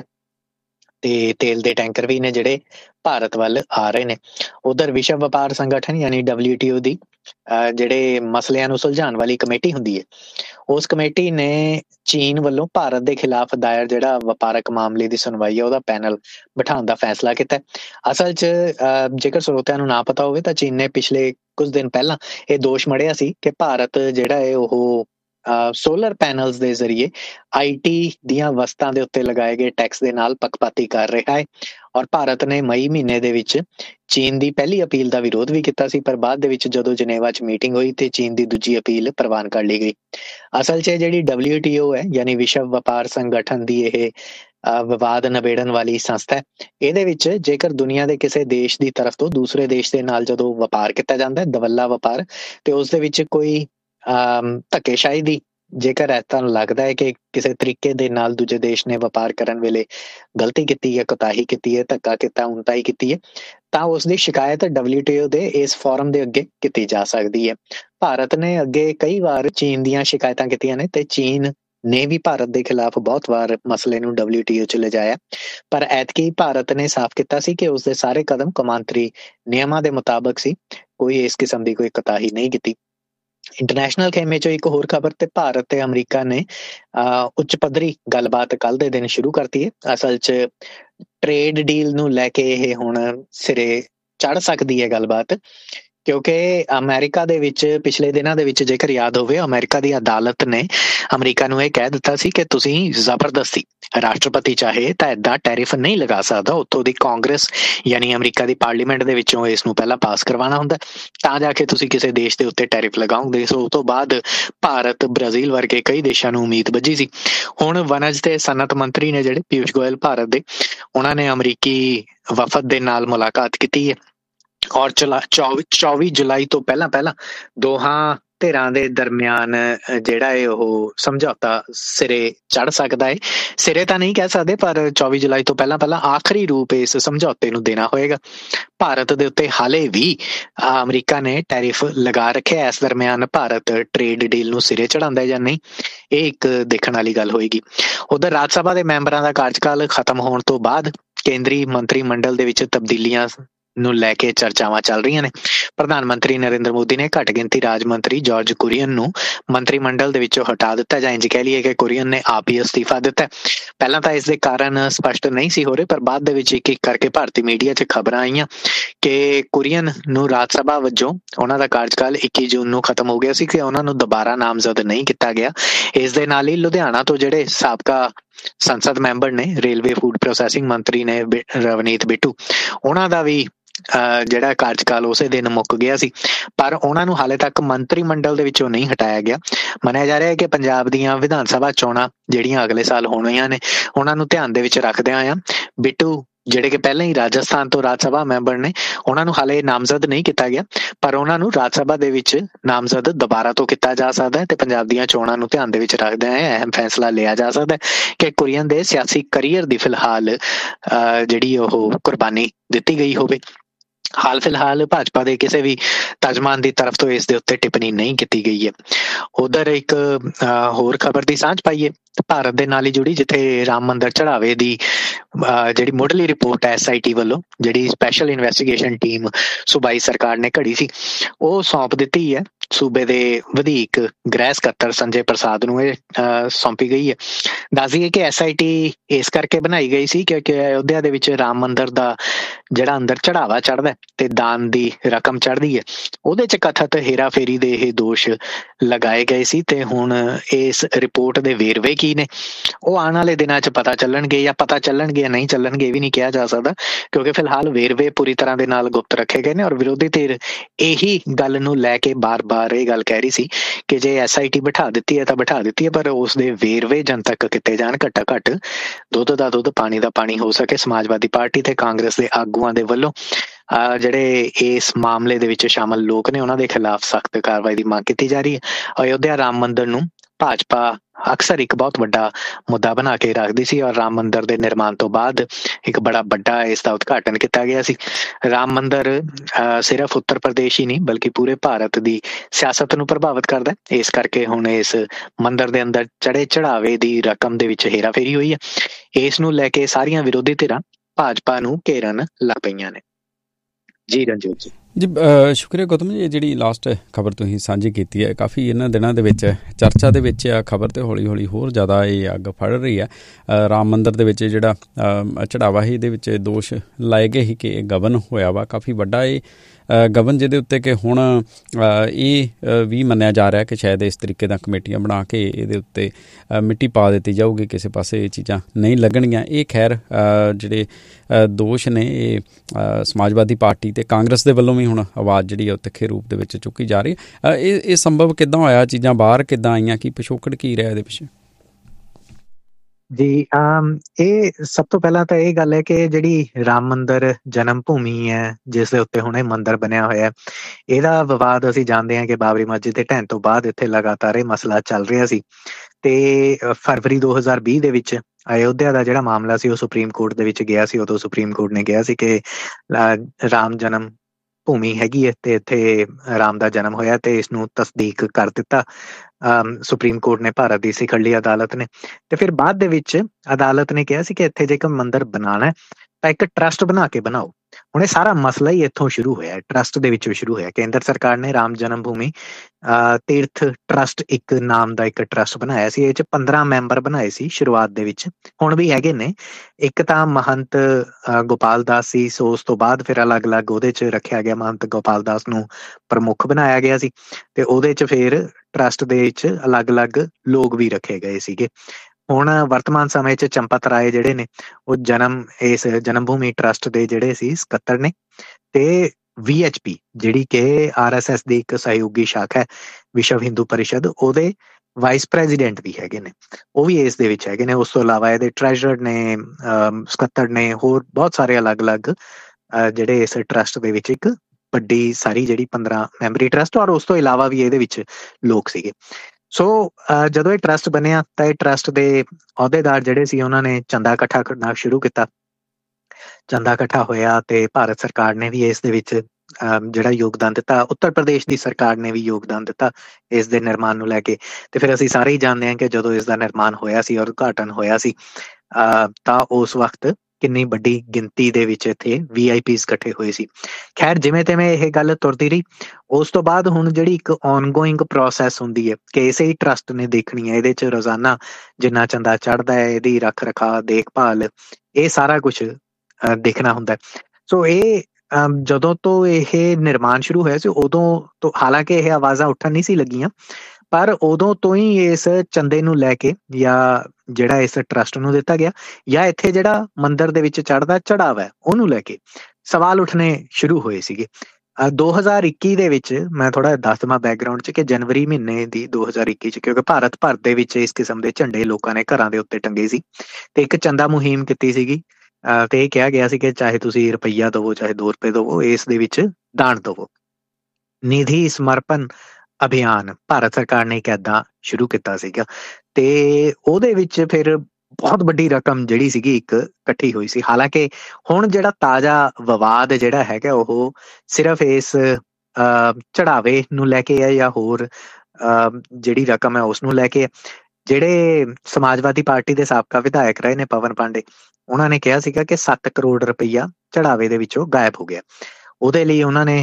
ਤੇ ਤੇਲ ਦੇ ਟੈਂਕਰ ਵੀ ਨੇ ਜਿਹੜੇ ਭਾਰਤ ਵੱਲ ਆ ਰਹੇ ਨੇ। ਉਧਰ ਵਿਸ਼ਵ ਵਪਾਰ ਸੰਗਠਨ ਯਾਨੀ WTO ਦੀ ਜਿਹੜੇ ਮਸਲਿਆਂ ਨੂੰ ਸੁਲਝਾਉਣ ਵਾਲੀ ਕਮੇਟੀ ਹੁੰਦੀ ਹੈ, ਉਸ ਕਮੇਟੀ ਨੇ ਚੀਨ ਵੱਲੋਂ ਭਾਰਤ ਦੇ ਖਿਲਾਫ ਦਾਇਰ ਜਿਹੜਾ ਵਪਾਰਕ ਮਾਮਲੇ ਦੀ ਸੁਣਵਾਈ ਹੈ, ਉਹਦਾ ਪੈਨਲ ਬਿਠਾਉਣ ਦਾ ਫੈਸਲਾ ਕੀਤਾ। ਅਸਲ 'ਚ ਜੇਕਰ ਸਰੋਤਿਆਂ ਨੂੰ ਨਾ ਪਤਾ ਹੋਵੇ ਤਾਂ ਚੀਨ ਨੇ ਪਿਛਲੇ ਕੁਝ ਦਿਨ ਪਹਿਲਾਂ ਇਹ ਦੋਸ਼ ਮੜਿਆ ਸੀ ਕਿ ਭਾਰਤ ਜਿਹੜਾ ਹੈ ਉਹ ਸੋਲਰ ਪੈਨਲਸ ਦੇ ਜ਼ਰੀਏ IT ਦੀਆਂ ਵਸਤਾਂ ਦੇ ਉੱਤੇ ਲਗਾਏ ਗਏ ਟੈਕਸ ਦੇ ਨਾਲ ਪੱਖਪਾਤੀ ਕਰ ਰਿਹਾ ਹੈ, ਔਰ ਭਾਰਤ ਨੇ ਮਈ ਮਹੀਨੇ ਦੇ ਵਿੱਚ ਚੀਨ ਦੀ ਪਹਿਲੀ ਅਪੀਲ ਦਾ ਵਿਰੋਧ ਵੀ ਕੀਤਾ ਸੀ, ਪਰ ਬਾਅਦ ਦੇ ਵਿੱਚ ਜਦੋਂ ਜਨੇਵਾ 'ਚ ਮੀਟਿੰਗ ਹੋਈ ਤੇ ਚੀਨ ਦੀ ਦੂਜੀ ਅਪੀਲ ਪ੍ਰਵਾਨ ਕਰ ਲਈ ਗਈ। ਅਸਲ 'ਚ ਜਿਹੜੀ WTO ਹੈ ਯਾਨੀ ਵਿਸ਼ਵ ਵਪਾਰ ਸੰਗਠਨ ਦੀ ਇਹ ਵਿਵਾਦ ਨਿਬੇੜਨ ਵਾਲੀ ਸੰਸਥਾ ਹੈ। ਇਹਦੇ ਵਿੱਚ ਜੇਕਰ ਦੁਨੀਆ ਦੇ ਕਿਸੇ ਦੇਸ਼ ਦੀ ਤਰਫ ਤੋਂ ਦੂਸਰੇ ਦੇਸ਼ ਦੇ ਨਾਲ ਜਦੋਂ ਵਪਾਰ ਕੀਤਾ ਜਾਂਦਾ ਹੈ, ਦਵੱਲਾ ਵਪਾਰ, ਤੇ ਉਸ ਦੇ ਵਿੱਚ ਕੋਈ ਧੱਕੇਸ਼ਾਹੀ ਦੀ ਜੇਕਰ ਤੁਹਾਨੂੰ ਲੱਗਦਾ ਹੈ ਕਿ ਕਿਸੇ ਤਰੀਕੇ ਦੇ ਨਾਲ ਦੂਜੇ ਦੇਸ਼ ਨੇ ਵਪਾਰ ਕਰਨ ਵੇਲੇ ਗਲਤੀ ਕੀਤੀ ਹੈ, ਕੋਤਾਹੀ ਕੀਤੀ ਹੈ, ਧੱਕਾ ਕੀਤਾ, ਉਨਤਾਈ ਕੀਤੀ ਹੈ, ਤਾਂ ਉਸ ਦੀ ਸ਼ਿਕਾਇਤ WTO ਦੇ ਇਸ ਫੋਰਮ ਦੇ ਅੱਗੇ ਕੀਤੀ ਜਾ ਸਕਦੀ ਹੈ। ਭਾਰਤ ਨੇ ਅੱਗੇ ਕਈ ਵਾਰ ਚੀਨ ਦੀਆਂ ਸ਼ਿਕਾਇਤਾਂ ਕੀਤੀਆਂ ਨੇ ਤੇ ਚੀਨ ਨੇ ਵੀ ਭਾਰਤ ਦੇ ਖਿਲਾਫ ਬਹੁਤ ਵਾਰ ਮਸਲੇ ਨੂੰ WTO 'ਚ ਲਿਜਾਇਆ, ਪਰ ਐਤਕੀ ਭਾਰਤ ਨੇ ਸਾਫ਼ ਕੀਤਾ ਸੀ ਕਿ ਉਸਦੇ ਸਾਰੇ ਕਦਮ ਕੌਮਾਂਤਰੀ ਨਿਯਮਾਂ ਦੇ ਮੁਤਾਬਕ ਸੀ, ਕੋਈ ਇਸ ਕਿਸਮ ਦੀ ਕੋਈ ਕੋਤਾਹੀ ਨਹੀਂ ਕੀਤੀ। ਇੰਟਰਨੈਸ਼ਨਲ ਖੇਮੇ 'ਚੋਂ ਇੱਕ ਹੋਰ ਖਬਰ ਤੇ ਭਾਰਤ ਤੇ ਅਮਰੀਕਾ ਨੇ ਉੱਚ ਪੱਧਰੀ ਗੱਲਬਾਤ ਕੱਲ੍ਹ ਦੇ ਦਿਨ ਸ਼ੁਰੂ ਕਰਤੀ ਹੈ। ਅਸਲ 'ਚ ਟ੍ਰੇਡ ਡੀਲ ਨੂੰ ਲੈ ਕੇ ਇਹ ਹੁਣ ਸਿਰੇ ਚੜ੍ਹ ਸਕਦੀ ਹੈ ਗੱਲਬਾਤ, ਕਿਉਂਕਿ ਅਮਰੀਕਾ ਦੇ ਵਿੱਚ ਪਿਛਲੇ ਦਿਨਾਂ ਦੇ ਵਿੱਚ ਜੇਕਰ ਯਾਦ ਹੋਵੇ, ਅਮਰੀਕਾ ਦੀ ਅਦਾਲਤ ਨੇ ਅਮਰੀਕਾ ਨੂੰ ਇਹ ਕਹਿ ਦਿੱਤਾ ਸੀ ਕਿ ਤੁਸੀਂ ਜ਼ਬਰਦਸਤੀ, ਰਾਸ਼ਟਰਪਤੀ ਚਾਹੇ ਤਾਂ ਏਦਾਂ ਟੈਰਿਫ ਨਹੀਂ ਲਗਾ ਸਕਦਾ, ਉੱਥੋਂ ਦੀ ਕਾਂਗਰਸ ਯਾਨੀ ਅਮਰੀਕਾ ਦੀ ਪਾਰਲੀਮੈਂਟ ਦੇ ਵਿੱਚੋਂ ਇਸ ਨੂੰ ਪਹਿਲਾਂ ਪਾਸ ਕਰਵਾਉਣਾ ਹੁੰਦਾ, ਤਾਂ ਜਾ ਕੇ ਤੁਸੀਂ ਕਿਸੇ ਦੇਸ਼ ਦੇ ਉੱਤੇ ਟੈਰਿਫ ਲਗਾਓਗੇ। ਸੋ ਉਸ ਤੋਂ ਬਾਅਦ ਭਾਰਤ, ਬ੍ਰਾਜ਼ੀਲ ਵਰਗੇ ਕਈ ਦੇਸ਼ਾਂ ਨੂੰ ਉਮੀਦ ਬੱਝੀ ਸੀ। ਹੁਣ ਵਣਜ ਤੇ ਸਨਅਤ ਮੰਤਰੀ ਨੇ ਜਿਹੜੇ ਪੀਯੂਸ਼ ਗੋਇਲ ਭਾਰਤ ਦੇ, ਉਹਨਾਂ ਨੇ ਅਮਰੀਕੀ ਵਫਦ ਦੇ ਨਾਲ ਮੁਲਾਕਾਤ ਕੀਤੀ ਹੈ, ਔਰ 24 ਜੁਲਾਈ ਤੋਂ ਪਹਿਲਾਂ ਦੋਹਾਂ ਧਿਰਾਂ ਦੇ ਦਰਮਿਆਨ ਜਿਹੜਾ ਹੈ ਉਹ ਸਮਝੌਤਾ ਸਿਰੇ ਚੜ ਸਕਦਾ ਹੈ। ਸਿਰੇ ਤਾਂ ਨਹੀਂ ਕਹਿ ਸਕਦੇ, ਪਰ 24 ਜੁਲਾਈ ਤੋਂ ਪਹਿਲਾਂ ਆਖਰੀ ਰੂਪ ਇਸ ਸਮਝੌਤੇ ਨੂੰ ਦੇਣਾ ਹੋਏਗਾ। ਭਾਰਤ ਦੇ ਉੱਤੇ ਹਾਲੇ ਵੀ ਅਮਰੀਕਾ ਨੇ ਟੈਰਿਫ ਲਗਾ ਰੱਖਿਆ। ਇਸ ਦਰਮਿਆਨ ਭਾਰਤ ਟ੍ਰੇਡ ਡੀਲ ਨੂੰ ਸਿਰੇ ਚੜਾਉਂਦਾ ਜਾਂ ਨਹੀਂ, ਇਹ ਇੱਕ ਦੇਖਣ ਵਾਲੀ ਗੱਲ ਹੋਏਗੀ। ਉਧਰ ਰਾਜ ਸਭਾ ਦੇ ਮੈਂਬਰਾਂ ਦਾ ਕਾਰਜਕਾਲ ਖਤਮ ਹੋਣ ਤੋਂ ਬਾਅਦ ਕੇਂਦਰੀ ਮੰਤਰੀ ਮੰਡਲ ਦੇ ਵਿੱਚ ਤਬਦੀਲੀਆਂ ਨੂੰ ਲੈ ਕੇ ਚਰਚਾਵਾਂ ਚੱਲ ਰਹੀਆਂ ਨੇ। ਪ੍ਰਧਾਨ ਮੰਤਰੀ ਨਰਿੰਦਰ ਮੋਦੀ ਨੇ ਘੱਟ ਗਿਣਤੀ ਰਾਜ ਮੰਤਰੀ ਜਾਰਜ ਕੁਰੀਅਨ ਨੂੰ ਮੰਤਰੀ ਮੰਡਲ ਦੇ ਵਿੱਚੋਂ ਹਟਾ ਦਿੱਤਾ, ਜਾਂ ਇੰਜ ਕਹਿ ਲਈਏ ਕਿ ਕੁਰੀਅਨ ਨੇ ਆਪ ਹੀ ਅਸਤੀਫਾ ਦਿੱਤਾ। ਪਹਿਲਾਂ ਤਾਂ ਇਸ ਦੇ ਕਾਰਨ ਸਪਸ਼ਟ ਨਹੀਂ ਸੀ ਹੋ ਰਹੇ, ਪਰ ਬਾਅਦ ਦੇ ਵਿੱਚ ਇੱਕ ਇੱਕ ਕਰਕੇ ਭਾਰਤੀ ਮੀਡੀਆ 'ਚ ਖਬਰਾਂ ਆਈਆਂ ਕਿ ਕੁਰੀਅਨ ਨੂੰ ਰਾਜ ਸਭਾ ਵਜੋਂ ਉਹਨਾਂ ਦਾ ਕਾਰਜਕਾਲ 21 ਜੂਨ ਨੂੰ ਖਤਮ ਹੋ ਗਿਆ ਸੀ ਕਿ ਉਹਨਾਂ ਨੂੰ ਦੁਬਾਰਾ ਨਾਮਜ਼ਦ ਨਹੀਂ ਕੀਤਾ ਗਿਆ। ਇਸ ਦੇ ਨਾਲ ਹੀ ਲੁਧਿਆਣਾ ਤੋਂ ਜਿਹੜੇ ਸਾਬਕਾ ਸੰਸਦ ਮੈਂਬਰ ਨੇ, ਰੇਲਵੇ ਫੂਡ ਪ੍ਰੋਸੈਸਿੰਗ ਮੰਤਰੀ ਨੇ ਰਵਨੀਤ ਬਿੱਟੂ, ਉਹਨਾਂ ਦਾ ਵੀ ਜਿਹੜਾ ਕਾਰਜਕਾਲ ਉਸੇ ਦਿਨ ਮੁੱਕ ਗਿਆ ਸੀ, ਪਰ ਉਹਨਾਂ ਨੂੰ ਹਾਲੇ ਤੱਕ ਮੰਤਰੀ ਮੰਡਲ ਦੇ ਵਿੱਚੋਂ ਨਹੀਂ ਹਟਾਇਆ ਗਿਆ। ਮੰਨਿਆ ਜਾ ਰਿਹਾ ਹੈ ਕਿ ਪੰਜਾਬ ਦੀਆਂ ਵਿਧਾਨ ਸਭਾ ਚੋਣਾਂ ਜਿਹੜੀਆਂ ਅਗਲੇ ਸਾਲ ਹੋਣੀਆਂ ਨੇ, ਉਹਨਾਂ ਨੂੰ ਧਿਆਨ ਦੇ ਵਿੱਚ ਰੱਖਦਿਆਂ ਹੋਇਆਂ ਬਿੱਟੂ ਜਿਹੜੇ ਕਿ ਪਹਿਲਾਂ ਹੀ ਰਾਜਸਥਾਨ ਤੋਂ ਰਾਜ ਸਭਾ ਮੈਂਬਰ ਨੇ, ਉਹਨਾਂ ਨੂੰ ਹਾਲੇ ਨਾਮਜ਼ਦ ਨਹੀਂ ਕੀਤਾ ਗਿਆ, ਪਰ ਉਹਨਾਂ ਨੂੰ ਰਾਜ ਸਭਾ ਦੇ ਵਿੱਚ ਨਾਮਜ਼ਦ ਦੁਬਾਰਾ ਤੋਂ ਕੀਤਾ ਜਾ ਸਕਦਾ ਹੈ ਤੇ ਪੰਜਾਬ ਦੀਆਂ ਚੋਣਾਂ ਨੂੰ ਧਿਆਨ ਦੇ ਵਿੱਚ ਰੱਖਦਿਆਂ ਅਹਿਮ ਫੈਸਲਾ ਲਿਆ ਜਾ ਸਕਦਾ ਹੈ ਕਿ ਕੁਰੀਅਨ ਦੇ ਸਿਆਸੀ ਕਰੀਅਰ ਦੀ ਫਿਲਹਾਲ ਜਿਹੜੀ ਉਹ ਕੁਰਬਾਨੀ ਦਿੱਤੀ ਗਈ ਹੋਵੇ। ਹਾਲ ਫਿਲਹਾਲ ਭਾਜਪਾ ਦੇ ਕਿਸੇ ਵੀ ਤਰਜਮਾਨ ਦੀ ਤਰਫ ਤੋਂ ਇਸ ਦੇ ਉੱਤੇ ਟਿੱਪਣੀ ਨਹੀਂ ਕੀਤੀ ਗਈ ਹੈ। ਉਧਰ ਇੱਕ ਹੋਰ ਖਬਰ ਦੀ ਸਾਂਝ ਪਾਈਏ ਭਾਰਤ ਦੇ ਨਾਲ ਹੀ ਜੁੜੀ, ਜਿੱਥੇ ਰਾਮ ਮੰਦਰ ਚੜਾਵੇ ਦੀ ਜਿਹੜੀ ਮੁੱਢਲੀ ਰਿਪੋਰਟ ਹੈ SIT ਵੱਲੋਂ, ਜਿਹੜੀ ਸਪੈਸ਼ਲ ਇਨਵੈਸਟੀਗੇਸ਼ਨ ਟੀਮ ਸੂਬਾਈ ਸਰਕਾਰ ਨੇ ਘੜੀ ਸੀ, ਉਹ ਸੌਂਪ ਦਿੱਤੀ ਹੈ ਸੂਬੇ ਦੇ ਵਧੀਕ ਗ੍ਰਹਿ ਸਕੱਤਰ ਸੰਜੇ ਪ੍ਰਸਾਦ ਨੂੰ। ਇਹ ਸੌਂਪੀ ਗਈ ਹੈ। ਦੱਸ ਦਈਏ ਕਿ SIT ਇਸ ਕਰਕੇ ਬਣਾਈ ਗਈ ਸੀ ਕਿਉਂਕਿ ਅਯੋਧਿਆ ਦੇ ਵਿੱਚ ਰਾਮ ਮੰਦਰ ਦਾ ਜਿਹੜਾ ਅੰਦਰ ਚੜਾਵਾ ਚੜ੍ਹਦਾ ਤੇ ਦਾਨ ਦੀ ਰਕਮ ਚੜ੍ਹਦੀ ਹੈ, ਉਹਦੇ 'ਚ ਕਥਿਤ ਹੇਰਾਫੇਰੀ ਦੇ ਇਹ ਦੋਸ਼ ਲਗਾਏ ਗਏ ਸੀ। ਤੇ ਹੁਣ ਇਸ ਰਿਪੋਰਟ ਦੇ ਵੇਰਵੇ ਕੀ ਨੇ, ਉਹ ਆਉਣ ਵਾਲੇ ਦਿਨਾਂ 'ਚ ਪਤਾ ਚੱਲਣਗੇ, ਜਾਂ ਪਤਾ ਚੱਲਣਗੇ ਜਾਂ ਨਹੀਂ ਚੱਲਣਗੇ ਇਹ ਵੀ ਨਹੀਂ ਕਿਹਾ ਜਾ ਸਕਦਾ, ਕਿਉਂਕਿ ਫਿਲਹਾਲ ਵੇਰਵੇ ਪੂਰੀ ਤਰ੍ਹਾਂ ਦੇ ਨਾਲ ਗੁਪਤ ਰੱਖੇ ਗਏ ਨੇ। ਔਰ ਵਿਰੋਧੀ ਧਿਰ ਇਹੀ ਗੱਲ ਨੂੰ ਲੈ ਕੇ ਬਾਰ-ਬਾਰ ਇਹ ਗੱਲ ਕਹਿ ਰਹੀ ਸੀ ਕਿ ਜੇ SIT ਬਿਠਾ ਦਿੱਤੀ ਹੈ ਤਾਂ ਬਿਠਾ ਦਿੱਤੀ ਹੈ, ਪਰ ਉਸ ਦੇ ਵੇਰਵੇ ਜਨਤਕ ਕੀਤੇ ਜਾਣ। ਘੱਟੋ ਘੱਟ ਦੁੱਧ ਦਾ ਦੁੱਧ ਪਾਣੀ ਦਾ ਪਾਣੀ ਹੋ ਸਕੇ। ਸਮਾਜਵਾਦੀ ਪਾਰਟੀ ਤੇ ਕਾਂਗਰਸ ਦੇ ਆਗੂਆਂ ਦੇ ਵੱਲੋਂ ਜਿਹੜੇ ਇਸ ਮਾਮਲੇ ਦੇ ਵਿੱਚ ਸ਼ਾਮਲ ਲੋਕ ਨੇ, ਉਹਨਾਂ ਦੇ ਖਿਲਾਫ ਸਖਤ ਕਾਰਵਾਈ ਦੀ ਮੰਗ ਕੀਤੀ ਜਾ ਰਹੀ ਹੈ। ਅਯੋਧਿਆ ਰਾਮ ਮੰਦਰ ਨੂੰ ਭਾਜਪਾ ਅਕਸਰ ਇੱਕ ਬਹੁਤ ਵੱਡਾ ਮੁੱਦਾ ਬਣਾ ਕੇ ਰੱਖਦੀ ਸੀ, ਔਰ ਰਾਮ ਮੰਦਰ ਦੇ ਨਿਰਮਾਣ ਤੋਂ ਬਾਅਦ ਇੱਕ ਬੜਾ ਵੱਡਾ ਇਸ ਦਾ ਉਦਘਾਟਨ ਕੀਤਾ ਗਿਆ ਸੀ। ਰਾਮ ਮੰਦਰ ਸਿਰਫ ਉੱਤਰ ਪ੍ਰਦੇਸ਼ ਹੀ ਨਹੀਂ ਬਲਕਿ ਪੂਰੇ ਭਾਰਤ ਦੀ ਸਿਆਸਤ ਨੂੰ ਪ੍ਰਭਾਵਿਤ ਕਰਦਾ, ਇਸ ਕਰਕੇ ਹੁਣ ਇਸ ਮੰਦਰ ਦੇ ਅੰਦਰ ਚੜੇ ਚੜਾਵੇ ਦੀ ਰਕਮ ਦੇ ਵਿੱਚ ਹੇਰਾਫੇਰੀ ਹੋਈ ਹੈ। ਇਸ ਨੂੰ ਲੈ ਕੇ ਸਾਰੀਆਂ ਵਿਰੋਧੀ ਧਿਰਾਂ ਭਾਜਪਾ ਨੂੰ ਘੇਰਨ ਲੱਗ ਪਈਆਂ ਨੇ। ਜੀ ਰਣਜੋਤ ਜੀ। ਜੀ ਸ਼ੁਕਰੀਆ ਗੌਤਮ ਜੀ। ਇਹ ਜਿਹੜੀ ਲਾਸਟ ਖਬਰ ਤੁਸੀਂ ਸਾਂਝੀ ਕੀਤੀ ਹੈ, ਕਾਫੀ ਇਹਨਾਂ ਦਿਨਾਂ ਦੇ ਵਿੱਚ ਚਰਚਾ ਦੇ ਵਿੱਚ ਆ ਖਬਰ, ਤੇ ਹੌਲੀ ਹੌਲੀ ਹੋਰ ਜ਼ਿਆਦਾ ਇਹ ਅੱਗ ਫੜ ਰਹੀ ਹੈ। ਰਾਮ ਮੰਦਰ ਦੇ ਵਿੱਚ ਜਿਹੜਾ ਚੜਾਵਾ ਸੀ, ਇਹਦੇ ਵਿੱਚ ਦੋਸ਼ ਲਾਏ ਗਏ ਸੀ ਕਿ ਇਹ ਗਬਨ ਹੋਇਆ ਵਾ, ਕਾਫੀ ਵੱਡਾ ਇਹ ਗਬਨ, ਜਿਹਦੇ ਉੱਤੇ ਕਿ ਹੁਣ ਇਹ ਵੀ ਮੰਨਿਆ ਜਾ ਰਿਹਾ ਕਿ ਸ਼ਾਇਦ ਇਸ ਤਰੀਕੇ ਦਾ ਕਮੇਟੀਆਂ ਬਣਾ ਕੇ ਇਹਦੇ ਉੱਤੇ ਮਿੱਟੀ ਪਾ ਦਿੱਤੀ ਜਾਊਗੀ, ਕਿਸੇ ਪਾਸੇ ਇਹ ਚੀਜ਼ਾਂ ਨਹੀਂ ਲੱਗਣਗੀਆਂ। ਇਹ ਖੈਰ ਜਿਹੜੇ ਦੋਸ਼ ਨੇ ਇਹ ਸਮਾਜਵਾਦੀ ਪਾਰਟੀ ਤੇ ਕਾਂਗਰਸ ਦੇ ਵੱਲੋਂ ਵੀ ਹੁਣ ਆਵਾਜ਼ ਜਿਹੜੀ ਉਹ ਤਿੱਖੇ ਰੂਪ ਦੇ ਵਿੱਚ ਚੁੱਕੀ ਜਾ ਰਹੀ। ਇਹ ਸੰਭਵ ਕਿੱਦਾਂ ਹੋਇਆ, ਚੀਜ਼ਾਂ ਬਾਹਰ ਕਿੱਦਾਂ ਆਈਆਂ, ਕੀ ਪਿਛੋਕੜ ਕੀ ਰਿਹਾ ਇਹਦੇ ਪਿੱਛੇ? ਜੀ ਇਹ ਸਭ ਤੋਂ ਪਹਿਲਾਂ ਤਾਂ ਇਹ ਗੱਲ ਹੈ ਕਿ ਜਿਹੜੀ ਰਾਮ ਮੰਦਰ ਜਨਮ ਭੂਮੀ ਹੈ, ਜਿਸ ਦੇ ਉੱਤੇ ਹੁਣ ਇਹ ਮੰਦਰ ਬਣਿਆ ਹੋਇਆ, ਇਹਦਾ ਵਿਵਾਦ ਅਸੀਂ ਜਾਣਦੇ ਹਾਂ ਕਿ ਬਾਬਰੀ ਮਸਜਿਦ ਦੇ ਢਹਿਣ ਤੋਂ ਬਾਅਦ ਇੱਥੇ ਲਗਾਤਾਰ ਇਹ ਮਸਲਾ ਚੱਲ ਰਿਹਾ ਸੀ। ਤੇ ਫਰਵਰੀ 2020 ਦੇ ਵਿੱਚ ਅਯੋਧਿਆ ਦਾ ਜਿਹੜਾ ਮਾਮਲਾ ਸੀ ਉਹ ਸੁਪਰੀਮ ਕੋਰਟ ਦੇ ਵਿੱਚ ਗਿਆ ਸੀ। ਉਦੋਂ ਸੁਪਰੀਮ ਕੋਰਟ ਨੇ ਕਿਹਾ ਸੀ ਕਿ ਰਾਮ ਜਨਮ ਭੂਮੀ ਹੈਗੀ ਹੈ ਤੇ ਇੱਥੇ ਰਾਮ ਦਾ ਜਨਮ ਹੋਇਆ, ਤੇ ਇਸ ਨੂੰ ਤਸਦੀਕ ਕਰ ਦਿੱਤਾ ਸੁਪਰੀਮ ਕੋਰਟ ਨੇ, ਭਾਰਤ ਦੀ ਸਿਖਰਲੀ ਅਦਾਲਤ ਨੇ। ਤੇ ਫਿਰ ਬਾਅਦ ਦੇ ਵਿੱਚ ਅਦਾਲਤ ਨੇ ਕਿਹਾ ਸੀ ਕਿ ਇੱਥੇ ਜੇਕਰ ਮੰਦਰ ਬਣਾਉਣਾ ਤਾਂ ਇੱਕ ਟਰਸਟ ਬਣਾ ਕੇ ਬਣਾਓ। ਹੁਣ ਇਹ ਸਾਰਾ ਮਸਲਾ ਹੀ ਇੱਥੋਂ ਸ਼ੁਰੂ ਹੋਇਆ, ਟਰਸਟ ਦੇ ਵਿੱਚੋਂ ਸ਼ੁਰੂ ਹੋਇਆ। ਕੇਂਦਰ ਸਰਕਾਰ ਨੇ ਰਾਮ ਜਨਮ ਭੂਮੀ ਤੀਰਥ ਟਰਸਟ ਇੱਕ ਨਾਮ ਦਾ ਇੱਕ ਟਰਸਟ ਬਣਾਇਆ ਸੀ। ਇਹ 'ਚ 15 ਮੈਂਬਰ ਬਣਾਏ ਸੀ ਸ਼ੁਰੂਆਤ ਦੇ ਵਿੱਚ, ਹੁਣ ਵੀ ਹੈਗੇ ਨੇ। ਇੱਕ ਤਾਂ ਮਹੰਤ ਗੋਪਾਲ ਦਾਸ ਸੀ, ਸੋ ਉਸ ਤੋਂ ਬਾਅਦ ਫਿਰ ਅਲੱਗ-ਅਲੱਗ ਉਹਦੇ 'ਚ ਰੱਖਿਆ ਗਿਆ। ਮਹੰਤ ਗੋਪਾਲ ਦਾਸ ਨੂੰ ਪ੍ਰਮੁੱਖ ਬਣਾਇਆ ਗਿਆ ਸੀ ਤੇ ਉਹਦੇ 'ਚ ਫਿਰ ਟਰਸਟ ਦੇ ਵਿੱਚ ਅਲੱਗ-ਅਲੱਗ ਲੋਕ ਵੀ ਰੱਖੇ ਗਏ ਸੀਗੇ। ਹੁਣ ਵਰਤਮਾਨ ਸਮੇਂ 'ਚ ਚੰਪਤ ਰਾਏ ਜਿਹੜੇ ਨੇ ਉਹ ਇਸ ਜਨਮ ਭੂਮੀ ਟਰਸਟ ਦੇ ਜਿਹੜੇ ਸੀ ਸਕੱਤਰ ਨੇ, ਤੇ VHP ਜਿਹੜੀ ਕਿ RSS ਦੀ ਇੱਕ ਸਹਿਯੋਗੀ ਸ਼ਾਖਾ ਹੈ, ਵਿਸ਼ਵ ਹਿੰਦੂ ਪਰਿਸ਼ਦ, ਉਹਦੇ ਵਾਈਸ ਪ੍ਰੈਜ਼ੀਡੈਂਟ ਵੀ ਹੈਗੇ ਨੇ, ਉਹ ਵੀ ਇਸ ਦੇ ਵਿੱਚ ਹੈਗੇ ਨੇ। ਉਸ ਤੋਂ ਇਲਾਵਾ ਇਹਦੇ ਟ੍ਰੈਜਰਰ ਨੇ, ਸਕੱਤਰ ਨੇ, ਹੋਰ ਬਹੁਤ ਸਾਰੇ ਅਲੱਗ-ਅਲੱਗ ਜਿਹੜੇ ਇਸ ਟਰਸਟ ਦੇ ਵਿੱਚ ਇੱਕ ਵੱਡੀ ਸਾਰੀ ਜਿਹੜੀ 15 ਮੈਂਬਰੀ ਟਰਸਟ ਔਰ ਉਸ ਤੋਂ ਇਲਾਵਾ ਵੀ ਇਹਦੇ ਵਿੱਚ ਲੋਕ ਸੀਗੇ। ਸੋ ਜਦੋਂ ਇਹ ਟਰਸਟ ਬਣਿਆ ਤਾਂ ਇਹ ਟਰਸਟ ਦੇ ਅਹੁਦੇਦਾਰ ਜਿਹੜੇ ਸੀ ਉਹਨਾਂ ਨੇ ਚੰਦਾ ਇਕੱਠਾ ਕਰਨਾ ਸ਼ੁਰੂ ਕੀਤਾ। ਚੰਦਾ ਇਕੱਠਾ ਹੋਇਆ ਤੇ ਭਾਰਤ ਸਰਕਾਰ ਨੇ ਵੀ ਇਸ ਦੇ ਵਿੱਚ ਜਿਹੜਾ ਯੋਗਦਾਨ ਦਿੱਤਾ। ਉੱਤਰ ਪ੍ਰਦੇਸ਼ ਦੀ ਸਰਕਾਰ ਨੇ ਵੀ ਯੋਗਦਾਨ ਦਿੱਤਾ ਇਸ ਦੇ ਨਿਰਮਾਣ ਨੂੰ ਲੈ ਕੇ। ਤੇ ਫਿਰ ਅਸੀਂ ਸਾਰੇ ਹੀ ਜਾਣਦੇ ਹਾਂ ਕਿ ਜਦੋਂ ਇਸ ਦਾ ਨਿਰਮਾਣ ਹੋਇਆ ਸੀ ਔਰ ਉਦਘਾਟਨ ਹੋਇਆ ਸੀ ਤਾਂ ਉਸ ਵਕਤ ਕਿੰਨੀ ਵੱਡੀ ਗਿਣਤੀ ਦੇ ਵਿੱਚ ਇੱਥੇ VIPs ਇਕੱਠੇ ਹੋਏ ਸੀ। ਖੈਰ ਜਿਵੇਂ ਤਿਵੇਂ ਇਹ ਗੱਲ ਤੁਰਦੀ ਰਹੀ। ਉਸ ਤੋਂ ਬਾਅਦ ਹੁਣ ਜਿਹੜੀ ਇੱਕ ਔਨਗੋਇੰਗ ਪ੍ਰੋਸੈਸ ਹੁੰਦੀ ਹੈ ਕਿ ਇਸੇ ਹੀ ਟਰਸਟ ਨੇ ਦੇਖਣੀ ਹੈ, ਇਹਦੇ 'ਚ ਰੋਜ਼ਾਨਾ ਜਿੰਨਾ ਚੰਦਾ ਚੜ੍ਹਦਾ ਹੈ, ਇਹਦੀ ਰੱਖ ਰਖਾਅ, ਦੇਖਭਾਲ, ਇਹ ਸਾਰਾ ਕੁਛ ਦੇਖਣਾ ਹੁੰਦਾ। ਸੋ ਇਹ ਜਦੋਂ ਤੋਂ ਇਹ ਨਿਰਮਾਣ ਸ਼ੁਰੂ ਹੋਇਆ ਸੀ ਉਦੋਂ ਤੋਂ, ਹਾਲਾਂਕਿ ਇਹ ਆਵਾਜ਼ਾਂ ਉੱਠਣ ਨਹੀਂ ਸੀ ਲੱਗੀਆਂ, ਪਰ ਉਦੋਂ ਤੋਂ ਹੀ ਇਸ ਚੰਦੇ ਨੂੰ ਲੈ ਕੇ ਜਾਂ ਜਿਹੜਾ ਇਸ ਟਰਸਟ ਨੂੰ ਦਿੱਤਾ ਗਿਆ ਜਾਂ ਇੱਥੇ ਜਿਹੜਾ ਮੰਦਿਰ ਦੇ ਵਿੱਚ ਚੜ੍ਹਦਾ ਚੜਾਵਾ ਹੈ ਉਹਨੂੰ ਲੈ ਕੇ ਸਵਾਲ ਉੱਠਣੇ ਸ਼ੁਰੂ ਹੋਏ ਸੀਗੇ। 2021 ਦੇ ਵਿੱਚ ਮੈਂ ਥੋੜਾ ਦੱਸ ਦੇਵਾਂ ਬੈਕਗਰਾਊਂਡ 'ਚ ਕਿ ਜਨਵਰੀ ਮਹੀਨੇ ਦੀ 2021 'ਚ, ਕਿਉਂਕਿ ਭਾਰਤ ਭਰ ਦੇ ਵਿੱਚ ਇਸ ਕਿਸਮ ਦੇ ਝੰਡੇ ਲੋਕਾਂ ਨੇ ਘਰਾਂ ਦੇ ਉੱਤੇ ਟੰਗੇ ਸੀ ਤੇ ਇੱਕ ਚੰਦਾ ਮੁਹਿੰਮ ਕੀਤੀ ਸੀਗੀ ਤੇ ਇਹ ਕਿਹਾ ਗਿਆ ਸੀ ਕਿ ਚਾਹੇ ਤੁਸੀਂ ਰੁਪਈਆ ਦਵੋ ਚਾਹੇ 2 ਰੁਪਏ ਦਵੋ, ਇਸ ਦੇ ਵਿੱਚ ਦਾਨ ਦਵੋ। ਨਿਧੀ ਸਮਰਪਣ ਅਭਿਆਨ ਭਾਰਤ ਸਰਕਾਰ ਨੇ ਇੱਕ ਏਦਾਂ ਸ਼ੁਰੂ ਕੀਤਾ ਸੀਗਾ ਤੇ ਉਹਦੇ ਵਿੱਚ ਫਿਰ ਬਹੁਤ ਵੱਡੀ ਰਕਮ ਜਿਹੜੀ ਸੀਗੀ ਇੱਕ ਇਕੱਠੀ ਹੋਈ ਸੀ। ਹਾਲਾਂਕਿ ਹੁਣ ਜਿਹੜਾ ਤਾਜ਼ਾ ਵਿਵਾਦ ਜਿਹੜਾ ਹੈਗਾ ਉਹ ਸਿਰਫ ਇਸ ਚੜਾਵੇ ਨੂੰ ਲੈ ਕੇ ਹੈ ਜਾਂ ਹੋਰ ਜਿਹੜੀ ਰਕਮ ਹੈ ਉਸ ਨੂੰ ਲੈ ਕੇ। ਜਿਹੜੇ ਸਮਾਜਵਾਦੀ ਪਾਰਟੀ ਦੇ ਸਾਬਕਾ ਵਿਧਾਇਕ ਰਹੇ ਨੇ ਪਵਨ ਪਾਂਡੇ, ਉਹਨਾਂ ਨੇ ਕਿਹਾ ਸੀਗਾ ਕਿ 7 ਕਰੋੜ ਰੁਪਈਆ ਚੜਾਵੇ ਦੇ ਵਿੱਚੋਂ ਗਾਇਬ ਹੋ ਗਿਆ। ਉਹਦੇ ਲਈ ਉਹਨਾਂ ਨੇ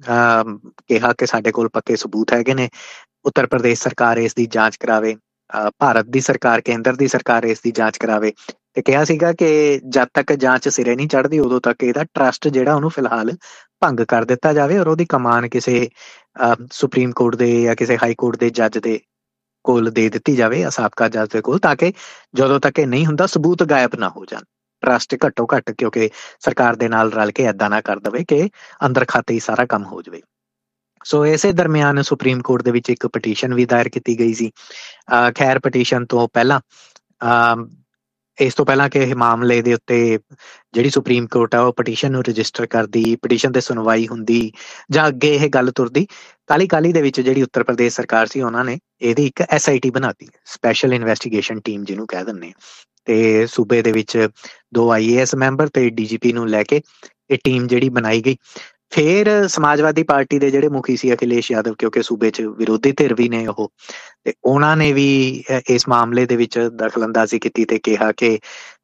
ਕਿਹਾ ਕਿ ਸਾਡੇ ਕੋਲ ਪੱਕੇ ਸਬੂਤ ਹੈਗੇ ਨੇ, ਉੱਤਰ ਪ੍ਰਦੇਸ਼ ਸਰਕਾਰ ਇਸ ਦੀ ਜਾਂਚ ਕਰਾਵੇ, ਭਾਰਤ ਦੀ ਸਰਕਾਰ, ਕੇਂਦਰ ਦੀ ਸਰਕਾਰ ਇਸ ਦੀ ਜਾਂਚ ਕਰਾਵੇ। ਤੇ ਕਿਹਾ ਸੀਗਾ ਕਿ ਜਦ ਤੱਕ ਜਾਂਚ ਸਿਰੇ ਨਹੀਂ ਚੜ੍ਹਦੀ ਉਦੋਂ ਤੱਕ ਇਹਦਾ ਟਰਸਟ ਜਿਹੜਾ ਉਹਨੂੰ ਫਿਲਹਾਲ ਭੰਗ ਕਰ ਦਿੱਤਾ ਜਾਵੇ ਔਰ ਉਹਦੀ ਕਮਾਨ ਕਿਸੇ ਸੁਪਰੀਮ ਕੋਰਟ ਦੇ ਜਾਂ ਕਿਸੇ ਹਾਈ ਕੋਰਟ ਦੇ ਜੱਜ ਦੇ ਕੋਲ ਦੇ ਦਿੱਤੀ ਜਾਵੇ ਜਾਂ ਸਾਬਕਾ ਜੱਜ ਦੇ ਕੋਲ, ਤਾਂ ਕਿ ਜਦੋਂ ਤੱਕ ਇਹ ਨਹੀਂ ਹੁੰਦਾ ਸਬੂਤ ਗਾਇਬ ਨਾ ਹੋ ਜਾਣ। ਟਰਸਟ ਘੱਟੋ ਘੱਟ ਕਿਉਂਕਿ ਸਰਕਾਰ ਦੇ ਨਾਲ ਰਲ ਕੇ ਏਦਾਂ ਨਾ ਕਰ ਦੇਵੇ ਕਿ ਅੰਦਰ ਖਾਤੇ ਹੀ ਸਾਰਾ ਕੰਮ ਹੋ ਜਾਵੇ। ਸੋ ਇਸੇ ਦਰਮਿਆਨ ਸੁਪਰੀਮ ਕੋਰਟ ਦੇ ਵਿੱਚ ਇੱਕ ਪਟੀਸ਼ਨ ਵੀ ਦਾਇਰ ਕੀਤੀ ਗਈ ਸੀ। ਖੈਰ ਪਟੀਸ਼ਨ ਤੋਂ ਪਹਿਲਾਂ ਇਸ ਤੋਂ ਪਹਿਲਾਂ ਕਿ ਇਹ ਮਾਮਲੇ ਦੇ ਉੱਤੇ ਜਿਹੜੀ ਸੁਪਰੀਮ ਕੋਰਟ ਆ ਉਹ ਪਟੀਸ਼ਨ ਨੂੰ ਰਜਿਸਟਰ ਕਰਦੀ, ਪਟੀਸ਼ਨ ਤੇ ਸੁਣਵਾਈ ਹੁੰਦੀ ਜਾਂ ਅੱਗੇ ਇਹ ਗੱਲ ਤੁਰਦੀ, ਕਾਲੀ ਦੇ ਵਿੱਚ ਜਿਹੜੀ ਉੱਤਰ ਪ੍ਰਦੇਸ਼ ਸਰਕਾਰ ਸੀ ਉਹਨਾਂ ਨੇ ਇਹਦੀ ਇੱਕ SIT ਬਣਾਤੀ, ਸਪੈਸ਼ਲ ਇਨਵੈਸਟੀਗੇਸ਼ਨ ਟੀਮ ਜਿਹਨੂੰ ਕਹਿ ਦਿੰਦੇ ਆ। ਤੇ ਸੂਬੇ ਦੇ ਵਿੱਚ 2 IAS ਮੈਂਬਰ ਤੇ DGP ਨੂੰ ਲੈ ਕੇ ਇਹ ਟੀਮ ਜਿਹੜੀ ਬਣਾਈ ਗਈ। ਫਿਰ ਸਮਾਜਵਾਦੀ ਪਾਰਟੀ ਦੇ ਜਿਹੜੇ ਮੁਖੀ ਸੀ ਅਖਿਲੇਸ਼ ਯਾਦਵ, ਕਿਉਂਕਿ ਸੂਬੇ 'ਚ ਵਿਰੋਧੀ ਧਿਰ ਵੀ ਨੇ ਉਹ, ਤੇ ਉਹਨਾਂ ਨੇ ਵੀ ਇਸ ਮਾਮਲੇ ਦੇ ਵਿੱਚ ਦਖਲਅੰਦਾਜ਼ੀ ਕੀਤੀ ਤੇ ਕਿਹਾ ਕਿ